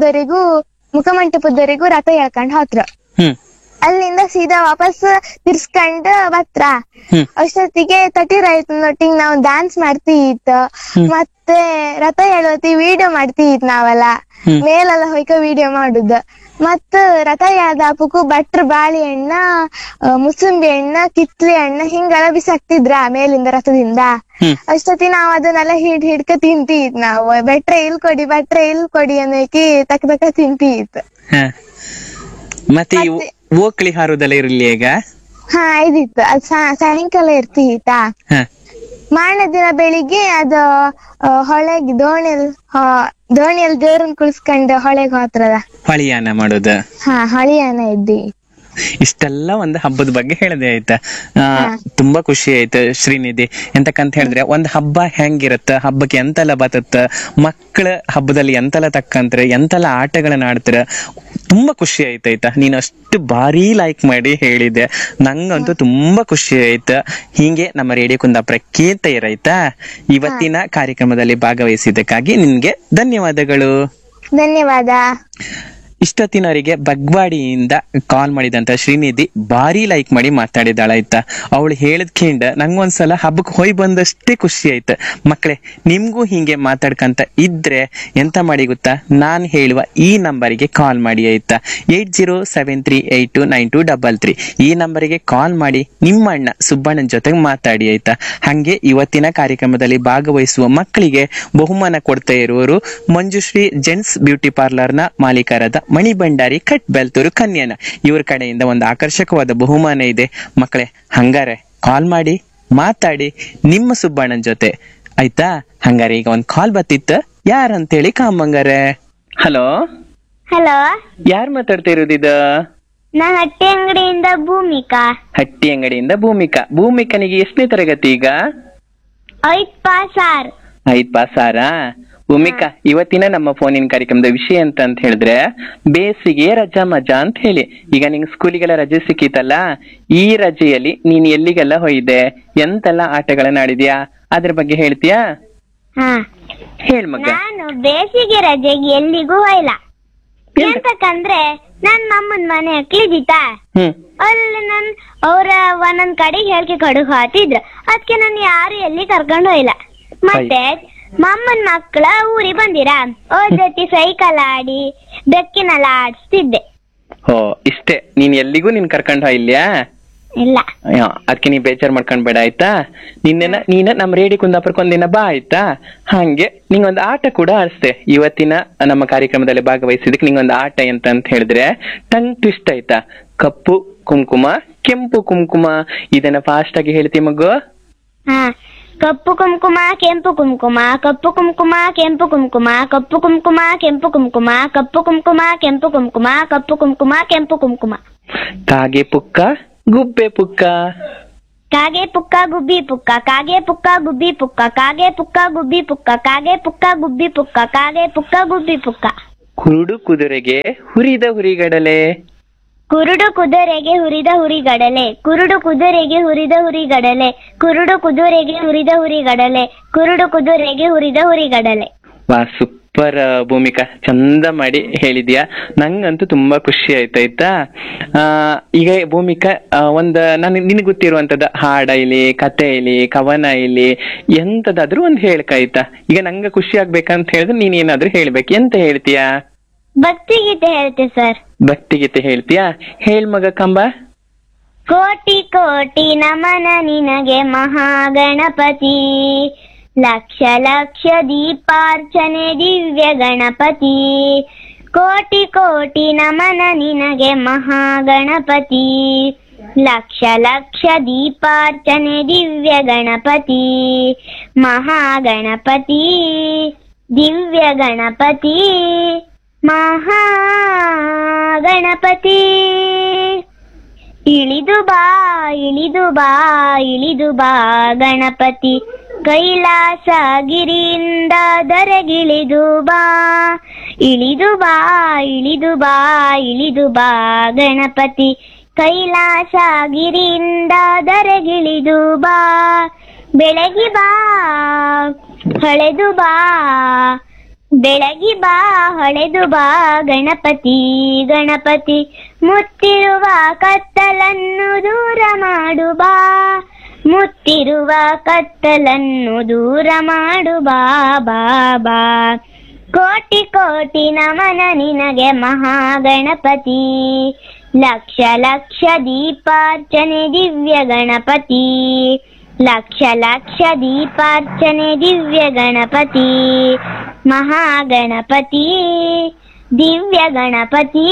ಮುಖಮಂಟಪದವರೆಗೂ ರಥ ಹೇಳ್ಕೊಂಡ್ ಹೋತ್ರ. ಅಲ್ಲಿಂದ ಸೀದಾ ವಾಪಸ್ ತಿರ್ಸ್ಕೊಂಡ್ ಬತ್ರ. ಅಷ್ಟೊತ್ತಿಗೆ 30 ರೈತನೊಟ್ಟಿಗೆ ನಾವು ಡ್ಯಾನ್ಸ್ ಮಾಡ್ತೀತ್. ಮತ್ತೆ ರಥ ಹೇಳೋತಿ ವಿಡಿಯೋ ಮಾಡ್ತೀತ್ ನಾವೆಲ್ಲ. ಮೇಲೆಲ್ಲ ಹೋಯ್ಕ ವಿಡಿಯೋ ಮಾಡುದ. ಮತ್ತ ರಥಯಾದ ಅಪ್ಪಕು ಭಟ್ರು ಬಾಳೆಹಣ್ಣ ಮುಸುಂಬಿ ಹಣ್ಣ ಕಿತ್ಲೆ ಹಣ್ಣ ಹಿಂಗೆಲ್ಲ ಬಿಸಾಕ್ತಿದ್ರ ಮೇಲಿಂದ ರಥದಿಂದ. ಅಷ್ಟೊತ್ತಿ ನಾವ್ ಅದನ್ನೆಲ್ಲ ಹಿಡ್ಕ ತಿಂತೀತ್ ನಾವು. ಭಟ್ರೆ ಇಲ್ ಕೊಡಿ ಅನ್ನೋಕಿ ತಕ್ಕ ತಿಂತೀತ್. ಮತ್ತೆ ಓಕ್ಳಿ ಹಾರುದೆಲ್ಲ ಇರ್ಲಿ ಈಗ. ಹಾ ಇದಿತ್ತು. ಅದ್ ಸಾಯಂಕಾಲ ಇರ್ತೀತಾ. ಮಾರನೇ ದಿನ ಬೆಳಿಗ್ಗೆ ಅದು ಹೊಳೆಗೆ ದೋಣಿಯಲ್ಲಿ ದೇವ್ರನ್ ಕುಳ್ಸ್ಕೊಂಡ್ ಹೊಳೆಗೆ ಹೋತ್ರದ ಹೊಳಿಯಾನ ಮಾಡೋದು. ಹಾ ಹೊಳಿಯಾನ ಇದ್ದಿ. ಇಷ್ಟೆಲ್ಲ ಒಂದು ಹಬ್ಬದ ಬಗ್ಗೆ ಹೇಳಿದೆ ಆಯ್ತಾ. ತುಂಬಾ ಖುಷಿ ಆಯ್ತು ಶ್ರೀನಿಧಿ. ಎಂತಕ್ಕಂತ ಹೇಳಿದ್ರೆ ಒಂದ್ ಹಬ್ಬ ಹೆಂಗಿರತ್ತ, ಹಬ್ಬಕ್ಕೆ ಎಂತೆಲ್ಲ ಬತ್ತತ್ತ, ಮಕ್ಕಳ ಹಬ್ಬದಲ್ಲಿ ಎಂತೆಲ್ಲ ತಕ್ಕಂತ್ರ ಎಂತೆಲ್ಲ ಆಟಗಳನ್ನ ಆಡ್ತಾರ, ತುಂಬಾ ಖುಷಿ ಆಯ್ತಾಯ್ತಾ. ನೀನ್ ಅಷ್ಟು ಭಾರಿ ಲೈಕ್ ಮಾಡಿ ಹೇಳಿದೆ, ನಂಗಂತೂ ತುಂಬಾ ಖುಷಿ ಆಯ್ತು. ಹೀಗೆ ನಮ್ಮ ರೇಡಿಯೋ ಕುಂದಾಪುರ ಕೇಳ್ತಾ ಇವತ್ತಿನ ಕಾರ್ಯಕ್ರಮದಲ್ಲಿ ಭಾಗವಹಿಸಿದ್ದಕ್ಕಾಗಿ ನಿನ್ಗೆ ಧನ್ಯವಾದಗಳು. ಧನ್ಯವಾದ. ಇಷ್ಟೊತ್ತಿನವರಿಗೆ ಬಗ್ವಾಡಿಯಿಂದ ಕಾಲ್ ಮಾಡಿದಂತ ಶ್ರೀನಿಧಿ ಭಾರಿ ಲೈಕ್ ಮಾಡಿ ಮಾತಾಡಿದಾಳಾಯ್ತಾ. ಅವಳು ಹೇಳಿದ್ಕಂಡ ನಂಗೊಂದ್ಸಲ ಹಬ್ಬಕ್ಕೆ ಹೋಯ್ ಬಂದಷ್ಟೇ ಖುಷಿ ಆಯ್ತು. ಮಕ್ಕಳೇ, ನಿಮ್ಗೂ ಹಿಂಗೆ ಮಾತಾಡ್ಕಂತ ಇದ್ರೆ ಎಂತ ಮಾಡಿ ಗೊತ್ತಾ, ನಾನ್ ಹೇಳುವ ಈ ನಂಬರಿಗೆ ಕಾಲ್ ಮಾಡಿ ಆಯ್ತಾ. 8073829233 ಈ ನಂಬರಿಗೆ ಕಾಲ್ ಮಾಡಿ ನಿಮ್ಮ ಅಣ್ಣ ಸುಬ್ಬಣ್ಣನ ಜೊತೆಗೆ ಮಾತಾಡಿ ಆಯ್ತಾ. ಹಂಗೆ ಇವತ್ತಿನ ಕಾರ್ಯಕ್ರಮದಲ್ಲಿ ಭಾಗವಹಿಸುವ ಮಕ್ಕಳಿಗೆ ಬಹುಮಾನ ಕೊಡ್ತಾ ಇರುವವರು ಮಂಜುಶ್ರೀ ಜೆಂಟ್ಸ್ ಬ್ಯೂಟಿ ಪಾರ್ಲರ್ನ ಮಾಲೀಕರಾದ ಮಣಿ ಭಂಡಾರಿ ಕಟ್ ಬೆಲ್ತೂರು ಕನ್ಯಾನ. ಇವ್ರ ಕಡೆಯಿಂದ ಒಂದು ಆಕರ್ಷಕವಾದ ಬಹುಮಾನ ಇದೆ ಮಕ್ಕಳೇ. ಹಂಗಾರೆ ಕಾಲ್ ಮಾಡಿ ಮಾತಾಡಿ ನಿಮ್ಮ ಸುಬ್ಬಣ್ಣನ ಜೊತೆ ಆಯ್ತಾ. ಹಂಗಾರೆ ಈಗ ಒಂದ್ ಕಾಲ್ ಬತ್ತಿತ್ತು, ಯಾರಂತೇಳಿ ಕಾಮಂಗಾರೆ. ಹಲೋ ಹಲೋ, ಯಾರ್ ಮಾತಾಡ್ತಾ ಇರೋದಿದ? ನಾ ಹಟ್ಟಿ ಅಂಗಡಿಯಿಂದ ಭೂಮಿಕಾ. ಹಟ್ಟಿ ಅಂಗಡಿಯಿಂದ ಭೂಮಿಕಾ. ಭೂಮಿಕನಿಗೆ ಎಷ್ಟನೇ ತರಗತಿ ಈಗ? 5 ಪಾಸ್. 5 ಪಾಸ್ ಆರಾ? ಭೂಮಿಕಾ, ಇವತ್ತಿನ ನಮ್ಮ ಫೋನಿನ ಕಾರ್ಯಕ್ರಮದ ವಿಷಯ ಅಂತ ಹೇಳಿದ್ರೆ ಬೇಸಿಗೆ ರಜಾ ಮಜಾ ಅಂತ ಹೇಳಿ. ಈಗ ನಿಂಗೆ ಸ್ಕೂಲಿಗೆಲ್ಲ ರಜೆ ಸಿಕ್ಕಿತಲ್ಲ, ಈ ರಜೆಯಲ್ಲಿ ನೀನ್ ಎಲ್ಲಿಗೆಲ್ಲ ಹೋಯ್ದೆ, ಎಂತೆಲ್ಲ ಆಟಗಳನ್ನ ಆಡಿದ್ಯಾ, ಅದ್ರ ಬಗ್ಗೆ ಹೇಳ್ತೀಯಾ? ಹೇಳ್ ಮಗ. ನಾನು ಬೇಸಿಗೆ ರಜೆಗೆ ಎಲ್ಲಿಗೂ ಹೋಯ್ಲ. ಎಂತಕಂದ್ರೆ ನನ್ ನಮ್ಮನ್ ಮನೆ ಹಕ್ಲಿದಿತಾ, ಅಲ್ಲಿ ಅವ್ರ ಒಂದೊಂದ್ ಕಡೆಗೆ ಹೇಳ್ಕೆ ಕಡುಗು ಹಾತಿದ್ರು. ಅದಕ್ಕೆ ನಾನು ಯಾರು ಎಲ್ಲಿ ಕರ್ಕೊಂಡು ಹೋಯ್ಲ. ಮತ್ತೆ ಮಮ್ಮನ್ ಮಕ್ಕಳ ಊರಿಗೆ ಬಂದಿರಾ, ಅವ್ರ ಜೊತೆ ಸೈಕಲ್ ಆಡಿ ಬೆಕ್ಕಿನೆಲ್ಲ ಆಡಿಸ್ತಿದ್ದೆ. ಓ ಇಷ್ಟೇ, ನೀನ್ ಎಲ್ಲಿಗೂ ನೀನ್ ಕರ್ಕೊಂಡ್ ಹೋಯ್ಲ್ಯಾ? ಇಲ್ಲ. ಅದಕ್ಕೆ ನೀ ಬೇಜಾರ್ ಮಾಡ್ಕೊಂಡ್ಬೇಡ ಆಯ್ತಾ. ನೀನ ನಮ್ ರೇಡಿಯೋ ಕುಂದಾಪುರಕ್ಕೆ ಒಂದಿನ ಬಾ ಆಯ್ತಾ. ಹಂಗೆ ನಿಂಗೊಂದು ಆಟ ಕೂಡ ಆಡಿಸ್ತೆ. ಇವತ್ತಿನ ನಮ್ಮ ಕಾರ್ಯಕ್ರಮದಲ್ಲಿ ಭಾಗವಹಿಸಿದಕ್ಕೆ ನಿಂಗೊಂದು ಆಟ ಅಂತ ಹೇಳಿದ್ರೆ ಟಂಗ್ ಟ್ವಿಸ್ಟ್ ಆಯ್ತಾ. ಕಪ್ಪು ಕುಂಕುಮ ಕೆಂಪು ಕುಂಕುಮ. ಇದನ್ನ ಫಾಸ್ಟ್ ಆಗಿ ಹೇಳ್ತಿ ಮಗು. ಕಪ್ಪು ಕುಂಕುಮ ಕೆಂಪು ಕುಂಕುಮ, ಕಪ್ಪು ಕುಂಕುಮ ಕೆಂಪು ಕುಂಕುಮ, ಕಪ್ಪು ಕುಂಕುಮ ಕೆಂಪು ಕುಂಕುಮ, ಕಪ್ಪು ಕುಂಕುಮ ಕೆಂಪು ಕುಂಕುಮ, ಕಪ್ಪು ಕುಂಕುಮ ಕೆಂಪು ಕುಂಕುಮ. ಕಾಗೆ ಪುಕ್ಕ ಗುಬ್ಬೆ ಪುಕ್ಕ. ಕಾಗೆ ಪುಕ್ಕ ಗುಬ್ಬಿ ಪುಕ್ಕ, ಕಾಗೆ ಪುಕ್ಕ ಗುಬ್ಬಿ ಪುಕ್ಕ, ಕಾಗೆ ಪುಕ್ಕ ಗುಬ್ಬಿ ಪುಕ್ಕ, ಕಾಗೆ ಪುಕ್ಕ ಗುಬ್ಬಿ ಪುಕ್ಕ, ಕಾಗೆ ಪುಕ್ಕ ಗುಬ್ಬಿ ಪುಕ್ಕ. ಕುರುಡು ಕುದುರೆಗೆ ಹುರಿದ ಹುರಿಗಡಲೆ. ಕುರುಡು ಕುದುರೆಗೆ ಹುರಿದ ಹುರಿಗಡಲೆ, ಕುರುಡು ಕುದುರೆಗೆ ಹುರಿದ ಹುರಿಗಡಲೆ, ಕುರುಡು ಕುದುರೆಗೆ ಹುರಿದ ಹುರಿಗಡಲೆ, ಕುರುಡು ಕುದುರೆಗೆ ಹುರಿದ ಹುರಿಗಡಲೆ. ವಾ ಸೂಪರ್ ಭೂಮಿಕಾ, ಚಂದ ಮಾಡಿ ಹೇಳಿದ್ಯಾ. ನಂಗಂತೂ ತುಂಬಾ ಖುಷಿ ಆಯ್ತಾಯ್ತಾ. ಈಗ ಭೂಮಿಕಾ, ನಿನಗೆ ಗೊತ್ತಿರುವಂತದ ಹಾಡ ಇಲ್ಲಿ, ಕತೆ ಇಲ್ಲಿ, ಕವನ ಇಲ್ಲಿ, ಎಂತದಾದ್ರೂ ಒಂದ್ ಹೇಳ್ಕಾಯ್ತಾ. ಈಗ ನಂಗೆ ಖುಷಿ ಆಗ್ಬೇಕಂತ ಹೇಳಿದ್ರೆ ನೀನ್ ಏನಾದ್ರೂ ಹೇಳ್ಬೇಕು. ಎಂತ ಹೇಳ್ತೀಯಾ? ಭಕ್ತಿಗೀತೆ ಹೇಳ್ತೆ ಸರ್. ಭಕ್ತಿಗೀತೆ ಹೇಳ್ತೀಯಾ? ಹೇಳ್ ಮಗ ಕಂಬ. ಕೋಟಿ ಕೋಟಿ ನಮನ ನಿನಗೆ ಮಹಾಗಣಪತಿ, ಲಕ್ಷ ಲಕ್ಷ ದೀಪಾರ್ಚನೆ ದಿವ್ಯ ಗಣಪತಿ. ಕೋಟಿ ಕೋಟಿ ನಮನ ನಿನಗೆ ಮಹಾಗಣಪತಿ, ಲಕ್ಷ ಲಕ್ಷ ದೀಪಾರ್ಚನೆ ದಿವ್ಯ ಗಣಪತಿ. ಮಹಾಗಣಪತಿ ದಿವ್ಯ ಗಣಪತಿ ಮಹಾಗಣಪತಿ. ಇಳಿದು ಬಾ ಇಳಿದು ಬಾ ಇಳಿದು ಬಾ ಗಣಪತಿ, ಕೈಲಾಸಗಿರಿಯಿಂದ ಧರೆಗಿಳಿದು ಬಾ. ಇಳಿದು ಬಾ ಇಳಿದು ಬಾ ಇಳಿದು ಬಾ ಗಣಪತಿ, ಕೈಲಾಸಗಿರಿಯಿಂದ ಧರೆಗಿಳಿದು ಬಾ. ಬೆಳಗಿ ಬಾ ಹೊಳೆದು ಬಾ, ಬೆಳಗಿ ಬಾ ಹೊಳೆದು ಬಾ ಗಣಪತಿ. ಗಣಪತಿ ಮುತ್ತಿರುವ ಕತ್ತಲನ್ನು ದೂರ ಮಾಡು ಬಾ, ಮುತ್ತಿರುವ ಕತ್ತಲನ್ನು ದೂರ ಮಾಡು ಬಾ. ಬಾ ಬಾ ಕೋಟಿ ಕೋಟಿ ನಮನ ನಿನಗೆ ಮಹಾಗಣಪತಿ, ಲಕ್ಷ ಲಕ್ಷ ದೀಪಾರ್ಚನೆ ದಿವ್ಯ ಗಣಪತಿ, ಲಕ್ಷ ಲಕ್ಷ ದೀಪಾರ್ಚನೆ ದಿವ್ಯ ಗಣಪತಿ, ಮಹಾಗಣಪತಿ ದಿವ್ಯ ಗಣಪತಿ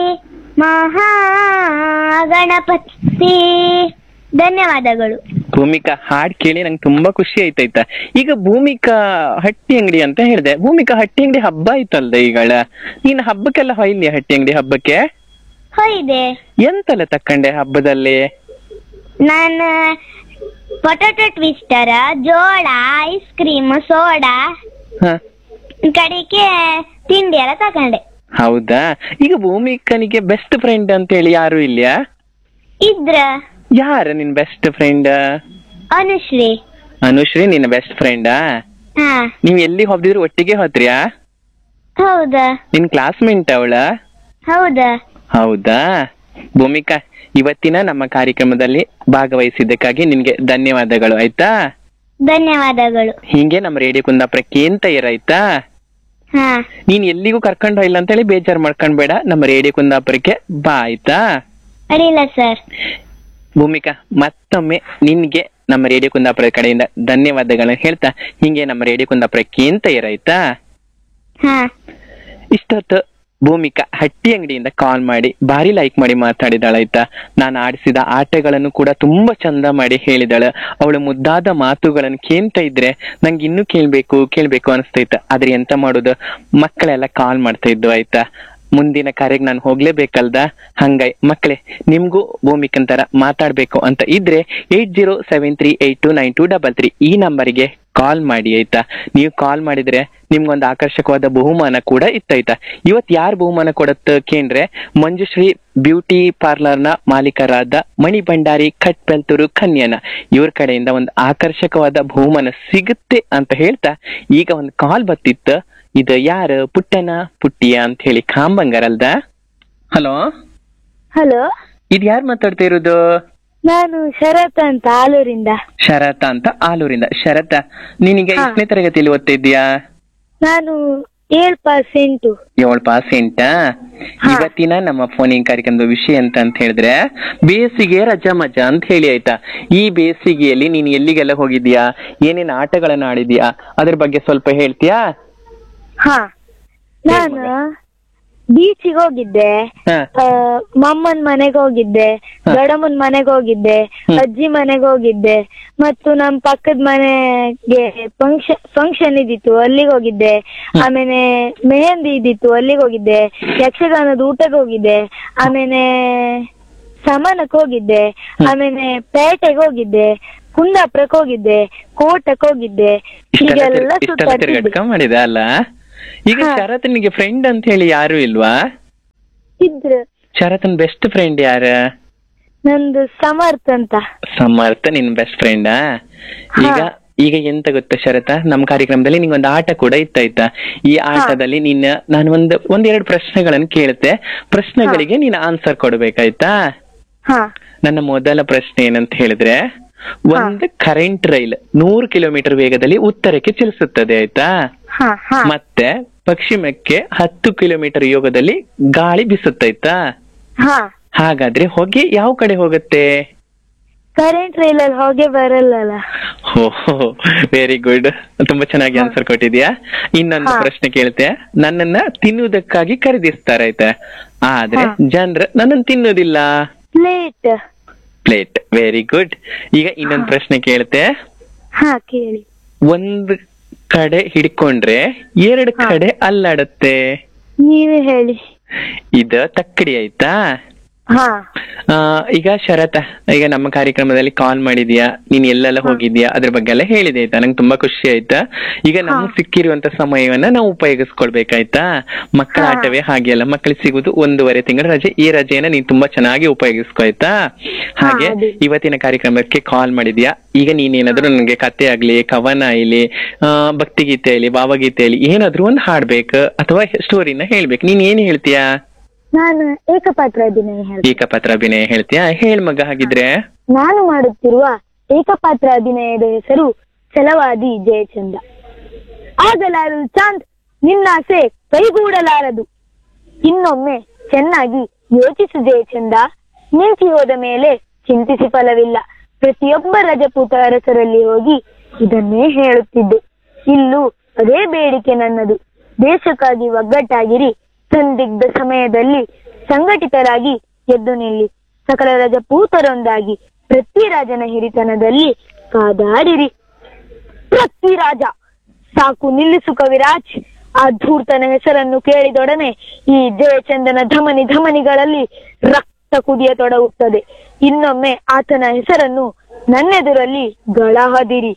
ಮಹಾಗಣಪತಿ. ಧನ್ಯವಾದಗಳು. ಭೂಮಿಕಾ ಹಾಡ್ ಕೇಳಿ ನಂಗೆ ತುಂಬಾ ಖುಷಿ ಆಯ್ತಾಯ್ತಾ. ಈಗ ಭೂಮಿಕಾ ಹಟ್ಟಿ ಅಂಗಡಿ ಅಂತ ಹೇಳಿದೆ, ಭೂಮಿಕಾ ಹಟ್ಟಿ ಅಂಗಡಿ ಹಬ್ಬ ಆಯ್ತಲ್ದ ಈಗಳ, ನೀನ್ ಹಬ್ಬಕ್ಕೆಲ್ಲ ಹೊಯ್ಲಿ ಹಟ್ಟಿ ಅಂಗಡಿ ಹಬ್ಬಕ್ಕೆ? ಹೋಯ್ದೆ. ಎಂತೆಲ್ಲ ತಕ್ಕಂಡೆ ಹಬ್ಬದಲ್ಲಿ? ನಾನು ಪೊಟೊಟೊ ಟ್ವಿಸ್ಟರ್, ಜೋಳ, ಐಸ್ ಕ್ರೀಮ್, ಸೋಡಾ, ಕಡೆಗೆ ತಿಂಡಿ ಎಲ್ಲ ತಕೊಂಡೆ. ಹೌದಾ? ಈಗ ಭೂಮಿಕನಿಗೆ ಬೆಸ್ಟ್ ಫ್ರೆಂಡ್ ಅಂತ ಹೇಳಿ ಯಾರು ಇಲ್ಯಾ? ಇದ್ರ. ಯಾರ ನಿನ್ ಬೆಸ್ಟ್ ಫ್ರೆಂಡ್? ಅನುಶ್ರೀ. ಅನುಶ್ರೀ ನಿನ್ನ ಬೆಸ್ಟ್ ಫ್ರೆಂಡಾ? ಹಾ. ನೀವ್ ಎಲ್ಲಿ ಹೋಗ್ದಿದ್ರು ಒಟ್ಟಿಗೆ ಹೋತ್ರಿಯಾ? ಹೌದಾ. ನಿನ್ ಕ್ಲಾಸ್ಮೇಟ್ ಅವಳ? ಹೌದಾ. ಹೌದಾ? ಭೂಮಿಕಾ, ಇವತ್ತಿನ ನಮ್ಮ ಕಾರ್ಯಕ್ರಮದಲ್ಲಿ ಭಾಗವಹಿಸಿದ್ದಕ್ಕಾಗಿ ನಿನ್ಗೆ ಧನ್ಯವಾದಗಳು ಆಯ್ತಾ? ಧನ್ಯವಾದಗಳು. ಹಿಂಗೆ ನಮ್ಮ ರೇಡಿಯೋ ಕುಂದಾಪುರಕ್ಕೆ ಅಂತ ಇರಾಯ್ತಾ? ಹಾ. ನೀನ್ ಎಲ್ಲಿಗೂ ಕರ್ಕೊಂಡು ಹೋಗಿಲ್ಲ ಅಂತ ಹೇಳಿ ಬೇಜಾರ್ ಮಾಡ್ಕೊಂಡ್ಬೇಡ, ನಮ್ಮ ರೇಡಿಯೋ ಕುಂದಾಪುರಕ್ಕೆ ಬಾ ಆಯ್ತಾ? ಅಡಿಲ್ಲ ಸರ್. ಭೂಮಿಕಾ, ಮತ್ತೊಮ್ಮೆ ನಿನ್ಗೆ ನಮ್ಮ ರೇಡಿಯೋ ಕುಂದಾಪುರ ಕಡೆಯಿಂದ ಧನ್ಯವಾದಗಳನ್ನ ಹೇಳ್ತಾ ಹಿಂಗೆ ನಮ್ಮ ರೇಡಿಯೋ ಕುಂದಾಪುರಕ್ಕೆ ಅಂತ ಇರಾಯ್ತಾ? ಹಾ. ಇಷ್ಟೊತ್ತು ಭೂಮಿಕಾ ಹಟ್ಟಿ ಅಂಗಡಿಯಿಂದ ಕಾಲ್ ಮಾಡಿ ಭಾರಿ ಲೈಕ್ ಮಾಡಿ ಮಾತಾಡಿದಾಳಾಯ್ತಾ. ನಾನು ಆಡಿಸಿದ ಆಟಗಳನ್ನು ಕೂಡ ತುಂಬಾ ಚಂದ ಮಾಡಿ ಹೇಳಿದಾಳ. ಅವಳು ಮುದ್ದಾದ ಮಾತುಗಳನ್ನು ಕೇಳ್ತಾ ಇದ್ರೆ ನಂಗೆ ಇನ್ನೂ ಕೇಳ್ಬೇಕು ಅನಿಸ್ತೈತ. ಆದ್ರೆ ಎಂತ ಮಾಡುದು, ಮಕ್ಕಳೆಲ್ಲ ಕಾಲ್ ಮಾಡ್ತಾ ಇದ್ದು ಆಯ್ತಾ. ಮುಂದಿನ ಕಾರ್ಯಕ್ಕೆ ನಾನು ಹೋಗ್ಲೇಬೇಕಲ್ದ. ಹಂಗಾಯ್ ಮಕ್ಕಳೇ, ನಿಮ್ಗೂ ಭೂಮಿಕನ್ ತರ ಮಾತಾಡ್ಬೇಕು ಅಂತ ಇದ್ರೆ 8073829233 ಈ ನಂಬರ್ಗೆ ಕಾಲ್ ಮಾಡಿ ಆಯ್ತಾ. ನೀವು ಕಾಲ್ ಮಾಡಿದ್ರೆ ನಿಮ್ಗೊಂದು ಆಕರ್ಷಕವಾದ ಬಹುಮಾನ ಕೂಡ ಇತ್ತಾಯ್ತಾ. ಇವತ್ ಯಾರು ಬಹುಮಾನ ಕೊಡತ್ತ ಕೇಂದ್ರೆ ಮಂಜುಶ್ರೀ ಬ್ಯೂಟಿ ಪಾರ್ಲರ್ ನ ಮಾಲೀಕರಾದ ಮಣಿ ಭಂಡಾರಿ ಕಟ್ಬೆಲ್ತೂರು ಕನ್ಯನ, ಇವ್ರ ಕಡೆಯಿಂದ ಒಂದು ಆಕರ್ಷಕವಾದ ಬಹುಮಾನ ಸಿಗುತ್ತೆ ಅಂತ ಹೇಳ್ತಾ ಈಗ ಒಂದು ಕಾಲ್ ಬತ್ತಿತ್ತು. ಇದು ಯಾರು? ಪುಟ್ಟನ ಪುಟ್ಟಿಯ ಅಂತ ಹೇಳಿ ಕಾಂಬಂಗರಲ್ದ. ಹಲೋ ಹಲೋ, ಇದು ಯಾರು ಮಾತಾಡ್ತಾ ಇರೋದು? ನಾನು ಶರತ್ ಅಂತ ಆಲೂರಿಂದ. ಶರತ ಅಂತ ಆಲೂರಿಂದ. ಶರತ, ನೀನೀಗ ಎಷ್ಟನೇ ತರಗತಿಯಲ್ಲಿ ಓದ್ತಾ ಇದ್ದೀಯಾ? ನಾನು 7%. 7%. ಇವತ್ತಿನ ನಮ್ಮ ಫೋನಿಂಗ್ ಕಾರ್ಯಕ್ರಮದ ವಿಷಯ ಅಂತ ಹೇಳಿದ್ರೆ ಬೇಸಿಗೆ ರಜಾ ಮಜಾ ಅಂತ ಹೇಳಿ ಆಯ್ತಾ. ಈ ಬೇಸಿಗೆಯಲ್ಲಿ ನೀನ್ ಎಲ್ಲಿಗೆಲ್ಲ ಹೋಗಿದ್ಯಾ, ಏನೇನ್ ಆಟಗಳನ್ನ ಆಡಿದ್ಯಾ, ಅದ್ರ ಬಗ್ಗೆ ಸ್ವಲ್ಪ ಹೇಳ್ತೀಯಾ? ಹಾ, ನಾನು ಬೀಚಿಗೆ ಹೋಗಿದ್ದೆ, ಮಮ್ಮನ್ ಮನೆಗೆ ಹೋಗಿದ್ದೆ, ದೊಡ್ಡಮ್ಮನ್ ಮನೆಗೆ ಹೋಗಿದ್ದೆ, ಅಜ್ಜಿ ಮನೆಗೆ ಹೋಗಿದ್ದೆ, ಮತ್ತು ನಮ್ ಪಕ್ಕದ ಮನೆಗೆ ಫಂಕ್ಷನ್ ಇದ್ದಿತ್ತು ಅಲ್ಲಿಗೆ ಹೋಗಿದ್ದೆ. ಆಮೇಲೆ ಮೆಹಂದಿ ಇದ್ದಿತ್ತು ಅಲ್ಲಿಗೆ ಹೋಗಿದ್ದೆ. ಯಕ್ಷಗಾನದ ಊಟಕ್ಕೆ ಹೋಗಿದ್ದೆ. ಆಮೇಲೆ ಸಮಾನಕ್ಕೆ ಹೋಗಿದ್ದೆ. ಆಮೇಲೆ ಪೇಟೆಗೆ ಹೋಗಿದ್ದೆ, ಕುಂದಾಪುರಕ್ಕೆ ಹೋಗಿದ್ದೆ, ಕೋಟಕ್ಕೆ ಹೋಗಿದ್ದೆ. ಹೀಗೆಲ್ಲ ತಿರ್ಗಾಡ್ಕ ಮಾಡಿದ ಅಲ್ಲ. ಈಗ ಶರತನಿಗೆ ಫ್ರೆಂಡ್ ಅಂತ ಹೇಳಿ ಯಾರು ಇಲ್ವಾ? ಇದ್ರು. ಶರತನ್ ಬೆಸ್ಟ್ ಫ್ರೆಂಡ್ ಯಾರ? ನಂದು ಸಮರ್ಥ ಅಂತ. ಸಮರ್ಥ ನಿನ್ ಬೆಸ್ಟ್ ಫ್ರೆಂಡಾ? ಈಗ ಎಂತ ಗೊತ್ತಾ ಶರತ, ನಮ್ ಕಾರ್ಯಕ್ರಮದಲ್ಲಿ ನಿಂಗೊಂದು ಆಟ ಕೂಡ ಇತ್ತಾಯ್ತಾ. ಈ ಆಟದಲ್ಲಿ ನಾನು ಒಂದೆರಡು ಪ್ರಶ್ನೆಗಳನ್ನು ಕೇಳುತ್ತೆ, ಪ್ರಶ್ನೆಗಳಿಗೆ ನೀನು ಆನ್ಸರ್ ಕೊಡ್ಬೇಕಾಯ್ತಾ. ನನ್ನ ಮೊದಲ ಪ್ರಶ್ನೆ ಏನಂತ ಹೇಳಿದ್ರೆ, ಒಂದು ಕರೆಂಟ್ ರೈಲ್ 100 ಕಿಲೋಮೀಟರ್ ವೇಗದಲ್ಲಿ ಉತ್ತರಕ್ಕೆ ಚಲಿಸುತ್ತದೆ ಆಯ್ತಾ. ಮತ್ತೆ ಪಶ್ಚಿಮಕ್ಕೆ 10 ಕಿಲೋಮೀಟರ್ ವೇಗದಲ್ಲಿ ಗಾಳಿ ಬೀಸುತ್ತಾಯ್ತಾ. ಹಾಗಾದ್ರೆ ಹೊಗೆ ಯಾವ ಕಡೆ ಹೋಗುತ್ತೆ? ಕರೆಂಟ್ ರೈಲ್ ಅಲ್ಲಿ ಹೊಗೆ ಬರಲ್ಲ. ವೆರಿ ಗುಡ್, ತುಂಬಾ ಚೆನ್ನಾಗಿ ಆನ್ಸರ್ ಕೊಟ್ಟಿದ್ಯಾ. ಇನ್ನೊಂದು ಪ್ರಶ್ನೆ ಕೇಳ್ತೆ. ನನ್ನನ್ನ ತಿನ್ನುವುದಕ್ಕಾಗಿ ಖರೀದಿಸ್ತಾರಾಯ್ತಾ, ಆದ್ರೆ ಜನರು ನನ್ನನ್ನು ತಿನ್ನೋದಿಲ್ಲ. ಪ್ಲೇಟ್. Very good. ಈಗ ಇನ್ನೊಂದು ಪ್ರಶ್ನೆ ಕೇಳ್ತೆ. ಕೇಳಿ. ಒಂದು ಕಡೆ ಹಿಡ್ಕೊಂಡ್ರೆ 2 ಕಡೆ ಅಲ್ಲಾಡುತ್ತೆ. ನೀವೇ ಹೇಳಿ. ಇದು ತಕ್ಕಡಿ ಆಯ್ತಾ. ಈಗ ಶರತ, ಈಗ ನಮ್ಮ ಕಾರ್ಯಕ್ರಮದಲ್ಲಿ ಕಾಲ್ ಮಾಡಿದ್ಯಾ, ನೀನ್ ಎಲ್ಲೆಲ್ಲ ಹೋಗಿದ್ಯಾ, ಅದ್ರ ಬಗ್ಗೆ ಎಲ್ಲ ಹೇಳಿದೆ ಆಯ್ತಾ. ನಂಗೆ ತುಂಬಾ ಖುಷಿ ಆಯ್ತಾ. ಈಗ ನಮ್ಗೆ ಸಿಕ್ಕಿರುವಂತ ಸಮಯವನ್ನ ನಾವು ಉಪಯೋಗಿಸ್ಕೊಳ್ಬೇಕಾಯ್ತಾ. ಮಕ್ಕಳ ಆಟವೇ ಹಾಗೆ ಅಲ್ಲ, ಮಕ್ಕಳಿಗೆ ಸಿಗುದು 1.5 ತಿಂಗಳ ರಜೆ. ಈ ರಜೆಯನ್ನ ನೀನ್ ತುಂಬಾ ಚೆನ್ನಾಗಿ ಉಪಯೋಗಿಸ್ಕೊ ಆಯ್ತಾ. ಹಾಗೆ ಇವತ್ತಿನ ಕಾರ್ಯಕ್ರಮಕ್ಕೆ ಕಾಲ್ ಮಾಡಿದ್ಯಾ. ಈಗ ನೀನೇನಾದ್ರೂ ನನಗೆ ಕತೆ ಆಗ್ಲಿ, ಕವನ ಆಗ್ಲಿ, ಭಕ್ತಿಗೀತೆ ಆಗ್ಲಿ, ಭಾವಗೀತೆ ಆಗ್ಲಿ, ಏನಾದ್ರೂ ಒಂದು ಹಾಡ್ಬೇಕು ಅಥವಾ ಸ್ಟೋರಿನ ಹೇಳ್ಬೇಕು. ನೀನ್ ಏನ್ ಹೇಳ್ತೀಯಾ? ನಾನು ಏಕಪಾತ್ರ ಅಭಿನಯ ಹೇಳ್ತೀಯಾ? ಹೇಳ್ ಮಗ. ಹಾಗಿದ್ರೆ ನಾನು ಮಾಡುತ್ತಿರುವ ಏಕಪಾತ್ರ ಅಭಿನಯದ ಹೆಸರು ಛಲವಾದಿ ಜಯಚಂದ್ರ. ಆಗಲಾರು ಚಾಂದ್ ನಿನ್ನಾಸೆ ಕೈಗೂಡಲಾರದು. ಇನ್ನೊಮ್ಮೆ ಚೆನ್ನಾಗಿ ಯೋಚಿಸು ಜಯಚಂದ. ನಿಂತಿ ಹೋದ ಮೇಲೆ ಚಿಂತಿಸಿ ಫಲವಿಲ್ಲ. ಪ್ರತಿಯೊಬ್ಬ ರಜಪೂತ ಅರಸರಲ್ಲಿ ಹೋಗಿ ಇದನ್ನೇ ಹೇಳುತ್ತಿದ್ದೆ. ಇಲ್ಲೂ ಅದೇ ಬೇಡಿಕೆ ನನ್ನದು. ದೇಶಕ್ಕಾಗಿ ಒಗ್ಗಟ್ಟಾಗಿರಿ. ಸಂದಿಗ್ಧ ಸಮಯದಲ್ಲಿ ಸಂಘಟಿತರಾಗಿ ಎದ್ದು ನಿಲ್ಲಿ. ಸಕಲ ರಜಪೂತರೊಂದಾಗಿ ಪೃಥ್ವಿರಾಜನ ಹಿರಿತನದಲ್ಲಿ ಕಾದಾಡಿರಿ. ಪೃಥ್ವಿರಾಜ, ಸಾಕು ನಿಲ್ಲಿಸು ಕವಿರಾಜ್. ಆ ಧೂರ್ತನ ಹೆಸರನ್ನು ಕೇಳಿದೊಡನೆ ಈ ಜಯಚಂದನ ಧಮನಿಗಳಲ್ಲಿ ರಕ್ತ ಕುದಿಯತೊಡಗುತ್ತದೆ. ಇನ್ನೊಮ್ಮೆ ಆತನ ಹೆಸರನ್ನು ನನ್ನೆದುರಲ್ಲಿ ಗಳಹದಿರಿ.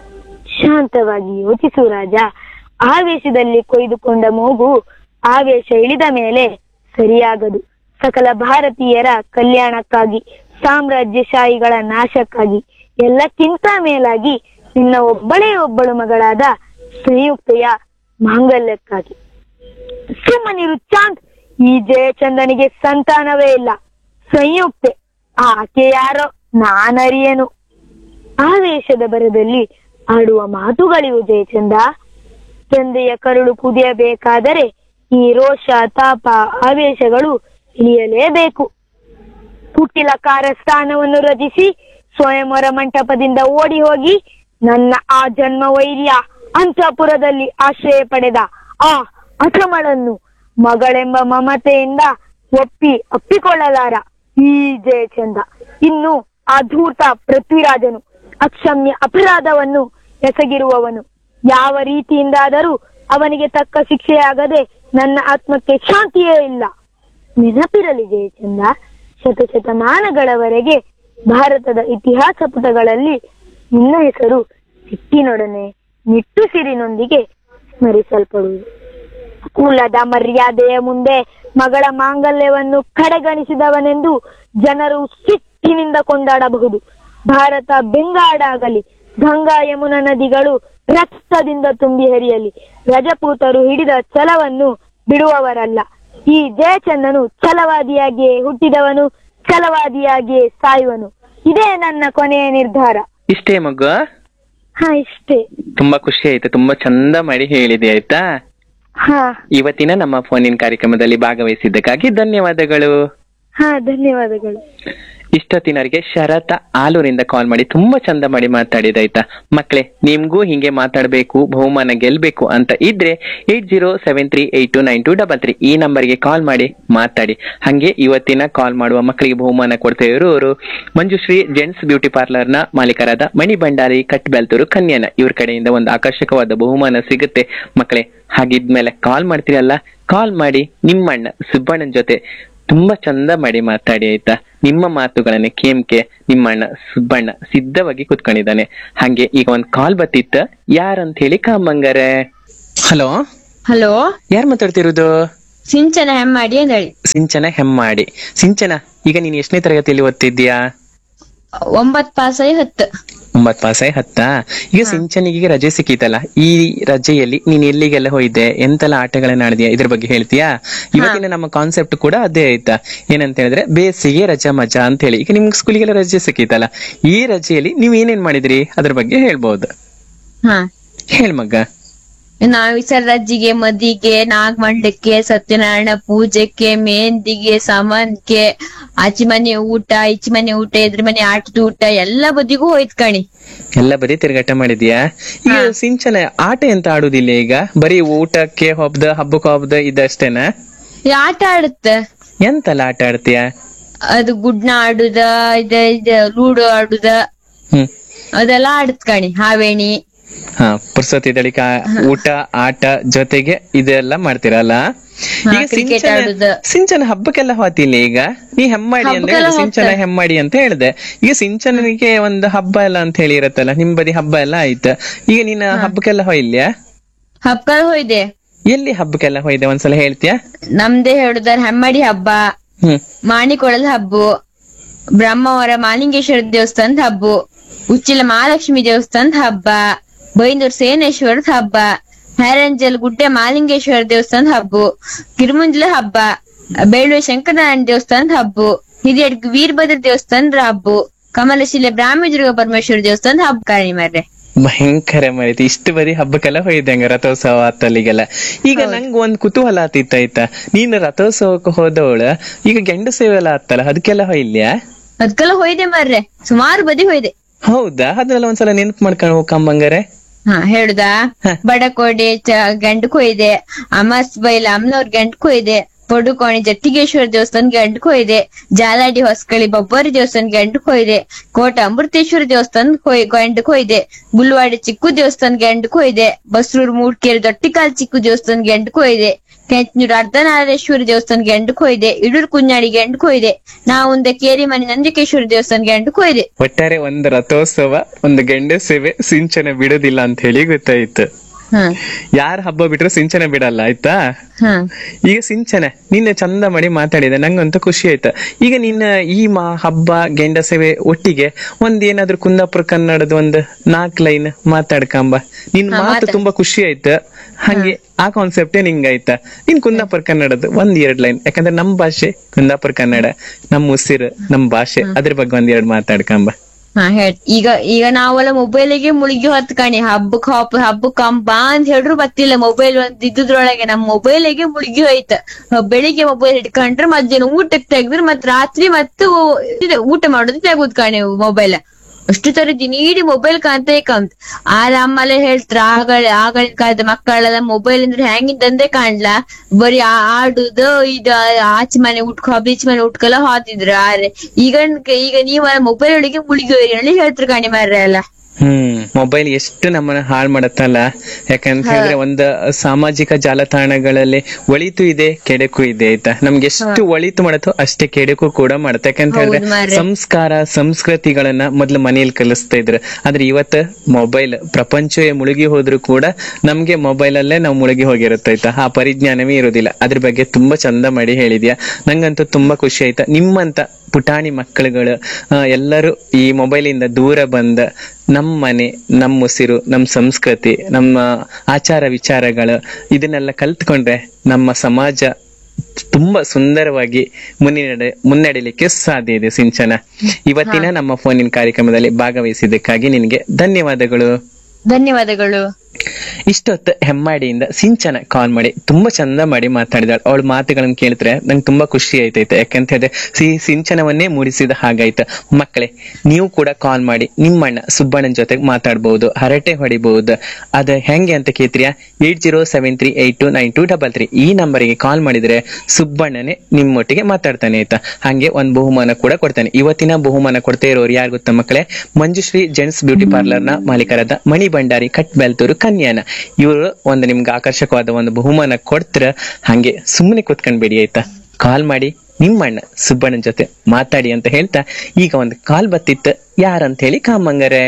ಶಾಂತವಾಗಿ ಯೋಚಿಸು ರಾಜ. ಆವೇಶದಲ್ಲಿ ಕೊಯ್ದುಕೊಂಡ ಮೂಗು ಆವೇಶ ಇಳಿದ ಮೇಲೆ ಸರಿಯಾಗದು. ಸಕಲ ಭಾರತೀಯರ ಕಲ್ಯಾಣಕ್ಕಾಗಿ, ಸಾಮ್ರಾಜ್ಯಶಾಹಿಗಳ ನಾಶಕ್ಕಾಗಿ, ಎಲ್ಲಕ್ಕಿಂತ ಮೇಲಾಗಿ ನಿನ್ನ ಒಬ್ಬಳು ಮಗಳಾದ ಸಂಯುಕ್ತೆಯ ಮಾಂಗಲ್ಯಕ್ಕಾಗಿ. ಸುಮ್ಮನಿರು ಚಾಂದ್. ಈ ಜಯಚಂದನಿಗೆ ಸಂತಾನವೇ ಇಲ್ಲ. ಸಂಯುಕ್ತೆ ಆಕೆ ಯಾರೋ ನಾನರಿಯನು. ಆವೇಶದ ಬರದಲ್ಲಿ ಆಡುವ ಮಾತುಗಳಿವು ಜಯಚಂದ. ತಂದೆಯ ಕರುಳು ಕುದಿಯಬೇಕಾದರೆ ಈ ರೋಷ, ತಾಪ, ಆವೇಶಗಳು ಇಳಿಯಲೇಬೇಕು. ಕುಟಿಲಕಾರ ಸ್ಥಾನವನ್ನು ರಚಿಸಿ ಸ್ವಯಂವರ ಮಂಟಪದಿಂದ ಓಡಿ ಹೋಗಿ ನನ್ನ ಆ ಜನ್ಮ ವೈರ್ಯ ಅಂತಃಪುರದಲ್ಲಿ ಆಶ್ರಯ ಪಡೆದ ಆ ಅಸಮಳನ್ನು ಮಗಳೆಂಬ ಮಮತೆಯಿಂದ ಅಪ್ಪಿಕೊಳ್ಳಲಾರ ಈ ಜಯಚಂದ. ಇನ್ನು ಆ ಧೂರ್ತ ಪೃಥ್ವಿರಾಜನು ಅಕ್ಷಮ್ಯ ಅಪರಾಧವನ್ನು ಎಸಗಿರುವವನು. ಯಾವ ರೀತಿಯಿಂದಾದರೂ ಅವನಿಗೆ ತಕ್ಕ ಶಿಕ್ಷೆಯಾಗದೆ ನನ್ನ ಆತ್ಮಕ್ಕೆ ಶಾಂತಿಯೇ ಇಲ್ಲ. ನೆನಪಿರಲಿ ಜಯಚಂದ, ಶತಶತಮಾನಗಳವರೆಗೆ ಭಾರತದ ಇತಿಹಾಸ ಪುಟಗಳಲ್ಲಿ ನಿನ್ನ ಹೆಸರು ಸಿಟ್ಟಿನೊಡನೆ ನಿಟ್ಟುಸಿರಿನೊಂದಿಗೆ ಸ್ಮರಿಸಲ್ಪಡುವುದು. ಕುಲದ ಮರ್ಯಾದೆಯ ಮುಂದೆ ಮಗಳ ಮಾಂಗಲ್ಯವನ್ನು ಕಡೆಗಣಿಸಿದವನೆಂದು ಜನರು ಸಿಟ್ಟಿನಿಂದ ಕೊಂಡಾಡಬಹುದು. ಭಾರತ ಬೆಂಗಾಡಾಗಲಿ, ಗಂಗಾ ಯಮುನಾ ನದಿಗಳು ರಕ್ತದಿಂದ ತುಂಬಿ ಹರಿಯಲಿ, ರಜಪೂತರು ಹಿಡಿದ ಛಲವನ್ನು ಬಿಡುವವರಲ್ಲ. ಈ ಜಯಚಂದನು ಛಲವಾದಿಯಾಗಿಯೇ ಹುಟ್ಟಿದವನು, ಛಲವಾದಿಯಾಗಿಯೇ ಸಾಯುವನು. ಇದೇ ನನ್ನ ಕೊನೆಯ ನಿರ್ಧಾರ. ಇಷ್ಟೇ ಮಗು? ಹಾ, ಇಷ್ಟೇ. ತುಂಬಾ ಖುಷಿ ಆಯ್ತು. ತುಂಬಾ ಚಂದ ಮಾಡಿ ಹೇಳಿದೆ ಆಯ್ತಾ. ಹಾ, ಇವತ್ತಿನ ನಮ್ಮ ಫೋನಿನ ಕಾರ್ಯಕ್ರಮದಲ್ಲಿ ಭಾಗವಹಿಸಿದ್ದಕ್ಕಾಗಿ ಧನ್ಯವಾದಗಳು. ಹಾ, ಧನ್ಯವಾದಗಳು. ಇಷ್ಟೊತ್ತಿನವರಿಗೆ ಶರತ ಆಲೂರಿಂದ ಕಾಲ್ ಮಾಡಿ ತುಂಬಾ ಚಂದ ಮಾಡಿ ಮಾತಾಡಿದಾಯ್ತಾ. ಮಕ್ಳೇ, ನಿಮ್ಗೂ ಹಿಂಗೆ ಮಾತಾಡ್ಬೇಕು, ಬಹುಮಾನ ಗೆಲ್ಬೇಕು ಅಂತ ಇದ್ರೆ 8073829233 ಈ ನಂಬರ್ಗೆ ಕಾಲ್ ಮಾಡಿ ಮಾತಾಡಿ. ಹಂಗೆ ಇವತ್ತಿನ ಕಾಲ್ ಮಾಡುವ ಮಕ್ಕಳಿಗೆ ಬಹುಮಾನ ಕೊಡ್ತಾ ಇರೋರು ಮಂಜುಶ್ರೀ ಜೆಂಟ್ಸ್ ಬ್ಯೂಟಿ ಪಾರ್ಲರ್ ನ ಮಾಲೀಕರಾದ ಮಣಿ ಭಂಡಾರಿ ಕಟ್ಬೆಲ್ತೂರು ಕನ್ಯಾನ. ಇವ್ರ ಕಡೆಯಿಂದ ಒಂದು ಆಕರ್ಷಕವಾದ ಬಹುಮಾನ ಸಿಗುತ್ತೆ. ಮಕ್ಕಳೇ, ಹಾಗಿದ್ಮೇಲೆ ಕಾಲ್ ಮಾಡ್ತೀರಲ್ಲ, ಕಾಲ್ ಮಾಡಿ ನಿಮ್ಮಣ್ಣ ಸುಬ್ಬಣ್ಣನ ಜೊತೆ ತುಂಬಾ ಚಂದ ಮಾಡಿ ಮಾತಾಡಿ ಆಯ್ತಾ. ನಿಮ್ಮ ಮಾತುಗಳನ್ನ ಕೇಮ್ಕೆ ನಿಮ್ಮಣ್ಣ ಸುಬ್ಬಣ್ಣ ಸಿದ್ಧವಾಗಿ ಕುತ್ಕೊಂಡಿದ್ದಾನೆ. ಹಂಗೆ ಈಗ ಒಂದ್ ಕಾಲ್ ಬತ್ತಿತ್ತ, ಯಾರಂತ ಹೇಳಿ ಕಾಮಂಗಾರೆ. ಹಲೋ ಹಲೋ, ಯಾರ್ ಮಾತಾಡ್ತಿರೋದು? ಸಿಂಚನ ಹೆಮ್ಮಾಡಿ ಅಂತ ಹೇಳಿ. ಸಿಂಚನ ಹೆಮ್ಮಾಡಿ. ಸಿಂಚನ, ಈಗ ನೀನ್ ಎಷ್ಟನೇ ತರಗತಿಯಲ್ಲಿ ಓದ್ತಿದ್ಯಾ? 9 ಪಾಸ್ ಆಗಿ 10. 9 ಪಾಸ್ ಆಗಿ 10. ಈಗ ಸಿಂಚನಿಗೆ ರಜೆ ಸಿಕ್ಕಿತಲ್ಲ, ಈ ರಜೆಯಲ್ಲಿ ನೀನ್ ಎಲ್ಲಿಗೆಲ್ಲ ಹೋಯ್ದೆ, ಎಂತೆಲ್ಲ ಆಟಗಳನ್ನ ಆಡಿದ್ಯಾ, ಇದ್ರ ಬಗ್ಗೆ ಹೇಳ್ತೀಯಾ? ಇವತ್ತಿನ ನಮ್ಮ ಕಾನ್ಸೆಪ್ಟ್ ಕೂಡ ಅದೇ ಆಯ್ತಾ. ಏನಂತ ಹೇಳಿದ್ರೆ ಬೇಸಿಗೆ ರಜಾ ಮಜಾ ಅಂತ ಹೇಳಿ. ಈಗ ನಿಮ್ಗೆ ಸ್ಕೂಲಿಗೆಲ್ಲ ರಜೆ ಸಿಕ್ಕಿತಲ್ಲ, ಈ ರಜೆಯಲ್ಲಿ ನೀವ್ ಏನೇನ್ ಮಾಡಿದ್ರಿ ಅದ್ರ ಬಗ್ಗೆ ಹೇಳ್ಬಹುದು. ಹೇಳ್ ಮಗ್ಗ. ನಾವ್ ರಜ್ಜಿಗೆ, ಮದಿಗೆ, ನಾಗಮಂಡಕ್ಕೆ, ಸತ್ಯನಾರಾಯಣ ಪೂಜೆಗೆ, ಮೆಹಂದಿಗೆ, ಸಮನ್ಗೆ, ಆಚಿ ಮನೆ ಊಟ, ಈಚಿ ಮನೆ ಊಟ, ಎದ್ರ ಮನೆ ಆಟದ ಊಟ, ಎಲ್ಲ ಬದಿಗೂ ಹೋಯ್ತ್ ಕಣಿ. ಎಲ್ಲ ಬದಿ ತಿರುಗಾಟ ಮಾಡಿದ್ಯಾ? ಈಗ ಸಿಂಚನ ಆಟ ಎಂತ ಆಡುದಿಲ್ಲ ಈಗ, ಬರೀ ಊಟಕ್ಕೆ ಹಬ್ಬಕ್ಕೆ ಹಬ್ಬದ ಇದಷ್ಟೇನಾ? ಆಟ ಆಡುತ್ತ. ಎಂತೆಲ್ಲ ಆಟ ಆಡ್ತೀಯ? ಅದು ಗುಡ್ನ ಆಡುದ, ಲೂಡೋ ಆಡುದ, ಅದೆಲ್ಲ ಆಡುತ್ತ ಕಣಿ. ಹಾವೇಣಿ. ಪುರ್ಸೊತ್ತಿ ದಳಿಕ ಊಟ ಆಟ ಜೊತೆಗೆ ಇದೆಲ್ಲ ಮಾಡ್ತೀರಲ್ಲ. ಈಗ ಸಿಂಚನ ಹಬ್ಬಕ್ಕೆಲ್ಲ ಹೋತಿಲ್ಲ. ಈಗ ನೀ ಹೆಮ್ಮಾಡಿ ಅಂದ್ರೆ ಸಿಂಚನ ಹೆಮ್ಮಾಡಿ ಅಂತ ಹೇಳ್ದೆ. ಈಗ ಸಿಂಚನಿಗೆ ಒಂದು ಹಬ್ಬ ಎಲ್ಲ ಅಂತ ಹೇಳಿ ಇರತ್ತಲ್ಲ, ನಿಮ್ ಬದಿ ಹಬ್ಬ ಎಲ್ಲ ಆಯ್ತು. ಈಗ ನೀನ್ ಹಬ್ಬಕ್ಕೆಲ್ಲ ಹೋಯ್ಲ್ಯಾ? ಹಬ್ಬ ಹೋಯ್ದೆ. ಎಲ್ಲಿ ಹಬ್ಬಕ್ಕೆಲ್ಲ ಹೋಯ್ದೆ ಒಂದ್ಸಲ ಹೇಳ್ತೀಯಾ? ನಮ್ದೇ ಹೇಳುದಾರ ಹೆಮ್ಮಾಡಿ ಹಬ್ಬ, ಮಾಣಿಕೊಳದ ಹಬ್ಬ, ಬ್ರಹ್ಮಾವರ ಮಾಲಿಂಗೇಶ್ವರ ದೇವಸ್ಥಾನದ ಹಬ್ಬ, ಉಚ್ಚಿಲ ಮಹಾಲಕ್ಷ್ಮಿ ದೇವಸ್ಥಾನದ ಹಬ್ಬ, ಬೈಂದೂರ್ ಸೇನೇಶ್ವರದ ಹಬ್ಬ, ಹ್ಯಾರಂಜಲ್ ಗುಡ್ಡೆ ಮಾಲಿಂಗೇಶ್ವರ ದೇವಸ್ಥಾನದ ಹಬ್ಬ, ಕಿರುಮುಂಜಲ ಹಬ್ಬ, ಬೇಳುವೆ ಶಂಕರನಾರಾಯಣ ದೇವಸ್ಥಾನದ ಹಬ್ಬ, ಹಿರಿಯಡ್ಗ ವೀರಭದ್ರ ದೇವಸ್ಥಾನದ ಹಬ್ಬ, ಕಮಲಶಿಲೆ ಬ್ರಾಹ್ಮಿ ದುರ್ಗ ಪರಮೇಶ್ವರ ದೇವಸ್ಥಾನದ ಹಬ್ಬ ಕಾಣಿ ಮಾರ್ರೆ. ಭಯಂಕರ ಮರೈತಿ, ಇಷ್ಟು ಬರೀ ಹಬ್ಬಕ್ಕೆಲ್ಲ ಹೋಯ್ದಂಗ ರಥೋತ್ಸವ ಅತ್ತಲ್ಲಿಗೆಲ್ಲ. ಈಗ ನಂಗ್ ಒಂದ್ ಕುತೂಹಲ ಆಯ್ತಾ, ನೀನ್ ರಥೋತ್ಸವಕ್ಕೆ ಹೋದವಳ, ಈಗ ಗಂಡು ಸೇವೆ ಎಲ್ಲ ಆತ್ತಲ್ಲ ಅದಕ್ಕೆಲ್ಲ ಹೊಯ್ಲ್ಯಾ? ಅದ್ಕೆಲ್ಲ ಹೋಯ್ದೆ ಮಾರ್ರೆ, ಸುಮಾರು ಬದಿ ಹೋಯ್ದೆ. ಹೌದಾ? ಅದನ್ನೆಲ್ಲ ಒಂದ್ಸಲ ನೆನ್ಪು ಮಾಡ್ಕೊಂಡು ಹೋಗಂಬಂಗಾರೆ. ಹಾ ಹೇಳುದಾ? ಬಡಕೋಡೆ ಗಂಡು ಕೊಯ್ದೆ, ಅಮಸ್ ಬೈಲ ಅಮ್ಮನವ್ರ ಗಂಡು ಕೊಯ್ದೆ, ಪಡುಕೋಣೆ ಜಟ್ಟಿಗೇಶ್ವರ ದೇವಸ್ಥಾನ ಗಂಡು ಕೊಯ್ದೆ, ಜಾಲಾಡಿ ಹೊಸಕಳಿ ಬೊಬ್ಬರಿ ದೇವಸ್ಥಾನ ಗಂಡು ಕೊಯ್ದೆ, ಕೋಟ ಅಮೃತೇಶ್ವರ ದೇವಸ್ಥಾನ ಗಂಡು ಕೊಯ್ದೆ, ಗುಲ್ವಾಡಿ ಚಿಕ್ಕು ದೇವಸ್ಥಾನ ಗಂಡು ಕೊಯ್ದೆ, ಬಸ್ರೂರ್ ಮೂಡ್ಕೇರಿ ದೊಟ್ಟಿಕಾಲ್ ಚಿಕ್ಕು ದೇವಸ್ಥಾನ ಗಂಡು ಕೊಯ್ದೆ, ಕೆಂಚನೂರು ಅರ್ಧನಾರೇಶ್ವರಿ ದೇವಸ್ಥಾನ ಗಂಡು ಕೊಯ್ದೆ, ಇಡೂರ್ ಕುഞ്ഞാಡಿ ಗಂಡು ಕೊಯ್ದೆ, ನಾವುಂದೆ ಕೇರಿ ಮನೆ ನಂಜಕೇಶ್ವರ ದೇವಸ್ಥಾನ ಗಂಡು ಕೊಯ್ದೆ. ಒಟ್ಟಾರೆ ಒಂದು ರಥೋತ್ಸವ, ಒಂದು ಗಂಡ ಸೇವೆ, ಸಿಂಚನ ಬಿಡೋದಿಲ್ಲ ಅಂತ ಹೇಳಿ ಗೊತ್ತಾಯ್ತು. ಯಾರ ಹಬ್ಬ ಬಿಟ್ರು ಸಿಂಚನ ಬಿಡಲ್ಲ ಆಯ್ತಾ. ಈಗ ಸಿಂಚನ ನಿನ್ನೆ ಚಂದ ಮಾಡಿ ಮಾತಾಡಿದೆ, ನಂಗಂತೂ ಖುಷಿ ಆಯ್ತಾ. ಈಗ ನಿನ್ನ ಈ ಹಬ್ಬ ಗೆಂಡ ಸೇವೆ ಒಟ್ಟಿಗೆ ಏನಾದ್ರು ಕುಂದಾಪುರ ಕನ್ನಡದ ಒಂದು 4 ಲೈನ್ ಮಾತಾಡ್ಕಂಬ. ನಿನ್ ಮಾತು ತುಂಬಾ ಖುಷಿ ಆಯ್ತು, ಹಂಗೆ ಆ ಕಾನ್ಸೆಪ್ಟೇ ನಿಂಗಾಯ್ತಾ. ನೀನ್ ಕುಂದಾಪುರ ಕನ್ನಡದ 1-2 ಲೈನ್, ಯಾಕಂದ್ರೆ ನಮ್ ಭಾಷೆ ಕುಂದಾಪುರ ಕನ್ನಡ, ನಮ್ ಉಸಿರು, ನಮ್ ಭಾಷೆ, ಅದ್ರ ಬಗ್ಗೆ 1-2 ಮಾತಾಡ್ಕಂಬ. ಈಗ ನಾವೆಲ್ಲ ಮೊಬೈಲಿಗೆ ಮುಳುಗಿ ಹೊತ್ ಕಣಿ, ಹಬ್ಬಕ್ ಹಬ್ಬ ಅಂತ ಹೇಳ್ರು ಬತ್ತಿಲ್ಲ. ಮೊಬೈಲ್ ಒಂದ್ ಇದ್ರೊಳಗೆ ನಮ್ ಮೊಬೈಲಿಗೆ ಮುಳುಗಿ ಹೋಯ್ತ. ಬೆಳಿಗ್ಗೆ ಮೊಬೈಲ್ ಹಿಡ್ಕೊಂಡ್ರೆ ಮಧ್ಯಾಹ್ನ ಊಟಕ್ಕೆ ತೆಗ್ದ್ರೆ ಮತ್ ರಾತ್ರಿ ಮತ್ತು ಊಟ ಮಾಡೋದು ತೆಗುದ್ ಕಣಿ ಮೊಬೈಲ್. ಅಷ್ಟು ತರ ದಿನೀಡಿ ಮೊಬೈಲ್ ಕಾಂತ ಆಮೇಲೆ ಹೇಳ್ತಾರ ಆಗಳಿನ ಕಾಲದ ಮಕ್ಕಳೆಲ್ಲ ಮೊಬೈಲ್ ಅಂದ್ರೆ ಹೆಂಗಿದ್ದಂದೆ ಕಾಣ್ಲಾ, ಬರೀ ಆಡುದು ಇದು ಆಚೆ ಮನೆ ಉಟ್ಕೊ ಈಚೆ ಮನೆ ಉಟ್ಕೊಲ್ಲ ಹೋತಿದ್ರು. ಈಗ ನೀವ ಮೊಬೈಲ್ ಒಳಗೆ ಮುಳುಗಿ ಹೇಳಿ ಹೇಳ್ತಾರ ಕಾಣಿ ಮಾರ್ರೆ ಎಲ್ಲ. ಮೊಬೈಲ್ ಎಷ್ಟು ನಮ್ಮನ್ನ ಹಾಳು ಮಾಡತ್ತಲ್ಲ. ಯಾಕಂತ ಹೇಳಿದ್ರೆ ಒಂದು ಸಾಮಾಜಿಕ ಜಾಲತಾಣಗಳಲ್ಲಿ ಒಳಿತು ಇದೆ, ಕೆಡಕು ಇದೆ ಆಯ್ತಾ. ನಮ್ಗೆ ಎಷ್ಟು ಒಳಿತು ಮಾಡತ್ತೋ ಅಷ್ಟೇ ಕೆಡಕು ಕೂಡ ಮಾಡತ್ತೆ. ಯಾಕಂತ ಹೇಳಿದ್ರೆ ಸಂಸ್ಕಾರ ಸಂಸ್ಕೃತಿಗಳನ್ನ ಮೊದ್ಲು ಮನೆಯಲ್ಲಿ ಕಲಿಸ್ತಾ ಇದ್ರು, ಆದ್ರೆ ಇವತ್ತು ಮೊಬೈಲ್ ಪ್ರಪಂಚವೇ ಮುಳುಗಿ ಹೋದ್ರು ಕೂಡ ನಮ್ಗೆ ಮೊಬೈಲ್ ಅಲ್ಲೇ ನಾವು ಮುಳುಗಿ ಹೋಗಿರುತ್ತೆ ಆಯ್ತಾ. ಆ ಪರಿಜ್ಞಾನವೇ ಇರೋದಿಲ್ಲ. ಅದ್ರ ಬಗ್ಗೆ ತುಂಬಾ ಚಂದ ಮಾಡಿ ಹೇಳಿದ್ಯಾ, ನಂಗಂತೂ ತುಂಬಾ ಖುಷಿ ಆಯ್ತಾ. ನಿಮ್ಮಂತ ಪುಟಾಣಿ ಮಕ್ಕಳುಗಳು ಎಲ್ಲರೂ ಈ ಮೊಬೈಲ್ ಇಂದ ದೂರ ಬಂದ ನಮ್ಮ ಮನೆ, ನಮ್ಮ ಉಸಿರು, ನಮ್ಮ ಸಂಸ್ಕೃತಿ, ನಮ್ಮ ಆಚಾರ ವಿಚಾರಗಳು ಇದನ್ನೆಲ್ಲ ಕಲ್ತ್ಕೊಂಡ್ರೆ ನಮ್ಮ ಸಮಾಜ ತುಂಬಾ ಸುಂದರವಾಗಿ ಮುನ್ನಡೆಯಲಿಕ್ಕೆ ಸಾಧ್ಯ ಇದೆ. ಸಿಂಚನ, ಇವತ್ತಿನ ನಮ್ಮ ಫೋನಿನ ಕಾರ್ಯಕ್ರಮದಲ್ಲಿ ಭಾಗವಹಿಸಿದ್ದಕ್ಕಾಗಿ ನಿನಗೆ ಧನ್ಯವಾದಗಳು. ಧನ್ಯವಾದಗಳು. ಇಷ್ಟೊತ್ತು ಹೆಮ್ಮಾಡಿಯಿಂದ ಸಿಂಚನ ಕಾಲ್ ಮಾಡಿ ತುಂಬಾ ಚಂದ ಮಾಡಿ ಮಾತಾಡಿದಾಳೆ. ಅವಳ ಮಾತುಗಳನ್ನ ಕೇಳಿದ್ರೆ ನಂಗೆ ತುಂಬಾ ಖುಷಿ ಆಯ್ತೈತೆ. ಯಾಕಂತ ಹೇಳಿದ್ರೆ ಸಿಂಚನವನ್ನೇ ಮೂಡಿಸಿದ ಹಾಗಾಯ್ತು. ಮಕ್ಕಳೇ, ನೀವು ಕೂಡ ಕಾಲ್ ಮಾಡಿ ನಿಮ್ಮಣ್ಣ ಸುಬ್ಬಣ್ಣನ ಜೊತೆಗೆ ಮಾತಾಡ್ಬಹುದು, ಹರಟೆ ಹೊಡಿಬಹುದು. ಅದ ಹೆಂಗೆ ಅಂತ ಕೇಳ್ತೀರಾ? 8073829233 ಈ ನಂಬರಿಗೆ ಕಾಲ್ ಮಾಡಿದ್ರೆ ಸುಬ್ಬಣ್ಣನೇ ನಿಮ್ಮೊಟ್ಟಿಗೆ ಮಾತಾಡ್ತಾನೆ ಆಯ್ತಾ. ಹಾಗೆ ಒಂದ್ ಬಹುಮಾನ ಕೂಡ ಕೊಡ್ತಾನೆ. ಇವತ್ತಿನ ಬಹುಮಾನ ಕೊಡ್ತಾ ಇರೋರು ಯಾರು ಗೊತ್ತಾ ಮಕ್ಕಳೇ? ಮಂಜುಶ್ರೀ ಜೆಂಟ್ಸ್ ಬ್ಯೂಟಿ ಪಾರ್ಲರ್ ನ ಮಾಲೀಕರಾದ ಮಣಿ ಭಂಡಾರಿ ಕಟ್ ಬೆಲ್ತೂರು ಕನ್ಯಾನ. ಇವರು ಒಂದು ನಿಮ್ಗೆ ಆಕರ್ಷಕವಾದ ಒಂದು ಬಹುಮಾನ ಕೊಡ್ತಾರ. ಹಂಗೆ ಸುಮ್ಮನೆ ಕೂತ್ಕೊಂಡ್ಬೇಡಿ ಆಯ್ತಾ, ಕಾಲ್ ಮಾಡಿ ನಿಮ್ಮಣ್ಣ ಸುಬ್ಬಣ್ಣನ ಜೊತೆ ಮಾತಾಡಿ ಅಂತ ಹೇಳ್ತಾ ಈಗ ಒಂದು ಕಾಲ್ ಬತ್ತಿತ್ತು. ಯಾರಂತ ಹೇಳಿ ಕಾಮಂಗರೆ.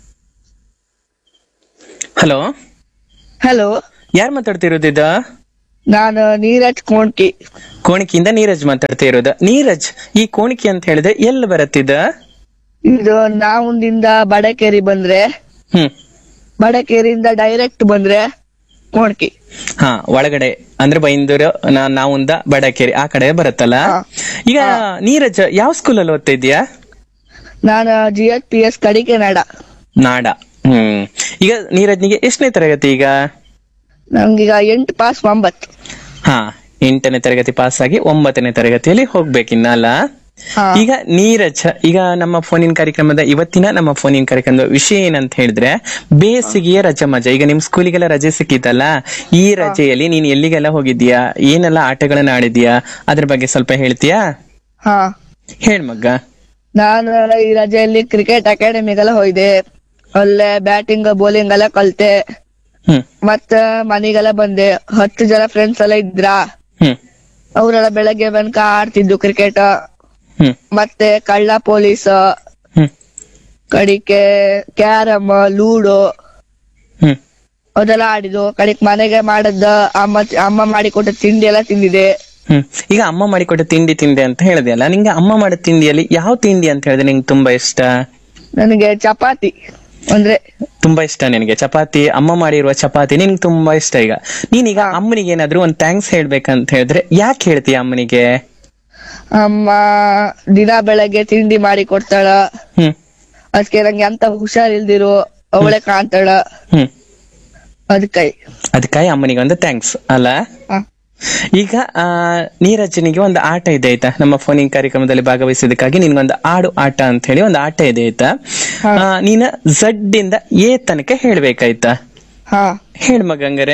ಹಲೋ ಹಲೋ, ಯಾರು ಮಾತಾಡ್ತಿರೋದಿದ? ನಾನು ನೀರಜ್ ಕೋಣಿಕಿಯಿಂದ ನೀರಜ್ ಮಾತಾಡ್ತಾ ಇರೋದ. ನೀರಜ್, ಈ ಕೋಣಿಕಿ ಅಂತ ಹೇಳಿದ್ರೆ ಎಲ್ಲಿ ಬರತ್ತಿದ? ಇದು ನಾವುಂದಿಂದ ಬಡಕೇರಿ ಬಂದ್ರೆ, ಬಡಕೇರಿಯಿಂದ ಡೈರೆಕ್ಟ್ ಬಂದ್ರೆ ಕೋಣಕಿ. ಹಾ, ಒಳಗಡೆ ಅಂದ್ರೆ ಬೈಂದೂರು, ನಾವುಂದ ಬಡಕೇರಿ ಆ ಕಡೆ ಬರುತ್ತಲ್ಲ. ಈಗ ನೀರಜ್ ಯಾವ ಸ್ಕೂಲಲ್ಲಿ ಓದ್ತಾ ಇದೀಯಾ? ನಾನು GHPS ಕಡಿಕೆ ನಾಡ. ಈಗ ನೀರಜ್ನಿಗೆ ಎಷ್ಟನೇ ತರಗತಿ ಈಗ? ನಂಗೀಗ 8 ಪಾಸ್ 9. ಹಾ, 8ನೇ ತರಗತಿ ಪಾಸ್ ಆಗಿ 9ನೇ ತರಗತಿಯಲ್ಲಿ ಹೋಗ್ಬೇಕಿನ್ನಲ್ಲ. ಈಗ ನೀರಜ್, ಈಗ ನಮ್ಮ ಫೋನಿನ ಕಾರ್ಯಕ್ರಮದ ಇವತ್ತಿನ ನಮ್ಮ ಫೋನಿನ ಕಾರ್ಯಕ್ರಮದ ವಿಷಯ ಏನಂತ ಹೇಳಿದ್ರೆ ಬೇಸಿಗೆಯ ರಜೆ ಮಜಾ. ಈಗ ನಿಮ್ ಸ್ಕೂಲಿಗೆಲ್ಲ ರಜೆ ಸಿಕ್ಕಿತಲ್ಲ, ಈ ರಜೆಯಲ್ಲಿ ನೀನ್ ಎಲ್ಲಿಗೆಲ್ಲ ಹೋಗಿದ್ಯಾ, ಏನೆಲ್ಲ ಆಟಗಳನ್ನ ಆಡಿದ್ಯಾ, ಅದ್ರ ಬಗ್ಗೆ ಸ್ವಲ್ಪ ಹೇಳ್ತೀಯಾ? ಹೇಳ್ ಮಗ್ಗ. ನಾನು ಈ ರಜೆಯಲ್ಲಿ ಕ್ರಿಕೆಟ್ ಅಕಾಡೆಮಿಗೆಲ್ಲ ಹೋಯ್ದೆ. ಅಲ್ಲೇ ಬ್ಯಾಟಿಂಗ್ ಬೌಲಿಂಗ್ ಎಲ್ಲ ಕಲ್ತೆ. ಮತ್ತ ಮನೆಗೆಲ್ಲ ಬಂದೆ. 10 ಜನ ಫ್ರೆಂಡ್ಸ್ ಎಲ್ಲ ಇದ್ರ. ಅವರೆಲ್ಲ ಬೆಳಗ್ಗೆ ಬಂದ್ಕ ಆಡ್ತಿದ್ದು ಕ್ರಿಕೆಟ್. ಮತ್ತೆ ಕಳ್ಳ ಪೊಲೀಸ್, ಕಡಿಕೆ ಕ್ಯಾರಮ್, ಲೂಡೋ ಅದೆಲ್ಲ ಆಡಿದ್ದು. ಕಡಿಕ್ ಮನೆಗೆ ಮಾಡದ ಅಮ್ಮ ಮಾಡಿಕೊಟ್ಟ ತಿಂಡಿ ಎಲ್ಲ ತಿಂದಿದೆ. ಈಗ ಅಮ್ಮ ಮಾಡಿಕೊಟ್ಟ ತಿಂಡಿ ಅಂತ ಹೇಳಿದೆಯಲ್ಲ, ನಿಂಗೆ ಅಮ್ಮ ಮಾಡೋ ತಿಂಡಿಯಲ್ಲಿ ಯಾವ ತಿಂಡಿ ಅಂತ ಹೇಳಿದ್ರೆ ನಿಂಗೆ ತುಂಬಾ ಇಷ್ಟ? ನನಗೆ ಚಪಾತಿ ಅಂದ್ರೆ ತುಂಬಾ ಇಷ್ಟ. ನಿನಗೆ ಚಪಾತಿ, ಅಮ್ಮ ಮಾಡಿರುವ ಚಪಾತಿ ನಿನ್ಗೆ ತುಂಬಾ ಇಷ್ಟ. ಈಗ ನೀನೀಗ ಅಮ್ಮನಿಗೆ ಏನಾದ್ರು ಒಂದ್ ಥ್ಯಾಂಕ್ಸ್ ಹೇಳ್ಬೇಕಂತ ಹೇಳಿದ್ರೆ ಯಾಕೆ ಹೇಳ್ತೀಯ ಅಮ್ಮನಿಗೆ? ಅಮ್ಮ ದಿನ ಬೆಳಗ್ಗೆ ತಿಂಡಿ ಮಾಡಿ ಕೊಡ್ತಾಳ. ಅದಕ್ಕೆ ನಂಗೆ ಅಂತ ಹುಷಾರಿಲ್ದಿರು ಅವಳೆ ಕಾಂತಾಳ ಹ್ಮ್ ಅದಕ್ಕೈ. ಅದಕ್ಕಾಗಿ ಅಮ್ಮನಿಗೆ ಒಂದು ಥ್ಯಾಂಕ್ಸ್ ಅಲ್ಲ. ಹಾ ಈಗ ನೀರಜನಿಗೆ ಒಂದು ಆಟ ಇದೆ ಆಯ್ತಾ, ನಮ್ಮ ಫೋನಿಂಗ್ ಕಾರ್ಯಕ್ರಮದಲ್ಲಿ ಭಾಗವಹಿಸಿದಕ್ಕಾಗಿ ನಿನ್ಗೊಂದು ಆಡು ಆಟ ಅಂತ ಹೇಳಿ ಒಂದು ಆಟ ಇದೆ ಆಯ್ತಾ. ನೀನ ಝಡ್ ಇಂದ ಎ ತನಕ ಹೇಳ್ಬೇಕಾಯ್ತಾ. ಹಾ ಹೇಳ್ ಮಗಂಗರೆ.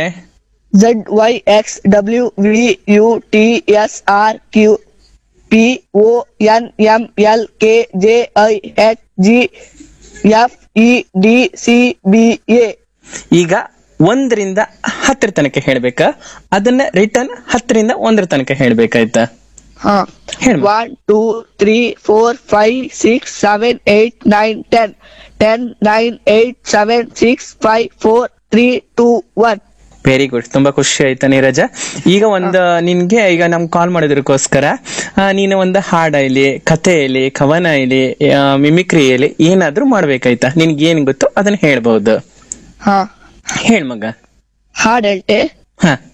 ZYXWVUTSRQPONMLKJIFEDCBA. ಈಗ 1ರಿಂದ 10 ತನಕ ಹೇಳ್ಬೇಕಾ, ಅದನ್ನ ರಿಟರ್ನ್ 10ರಿಂದ 1 ತನಕ ಹೇಳ್ಬೇಕಾಯ್ತಾ. ಹಾ ಹೇಳ್ 1 2 3 4 5 6 7 8 9 10 10 9 8 7 6 5 4 3 2 1. ವೆರಿ ಗುಡ್, ತುಂಬಾ ಖುಷಿ ಆಯ್ತಾ ನೀರಜ. ಈಗ ಒಂದು ನಿನ್ಗೆ ಈಗ ನಮ್ ಕಾಲ್ ಮಾಡೋದಕ್ಕೋಸ್ಕರ ನೀನು ಒಂದು ಹಾಡ ಇಲ್ಲಿ, ಕಥೆ ಇಲ್ಲಿ, ಕವನ ಇಲ್ಲಿ, ಮಿಮಿಕ್ರಿ ಇಲ್ಲಿ ಏನಾದ್ರೂ ಮಾಡ್ಬೇಕಾಯ್ತಾ. ನಿನ್ಗೆ ಏನ್ ಗೊತ್ತು ಅದನ್ನ ಹೇಳ್ಬಹುದು. ಹಾ ಹೇಳ್ ಮಗ. ಹಾಡ್ ಹೇಳ್ತೆ. ಹಾ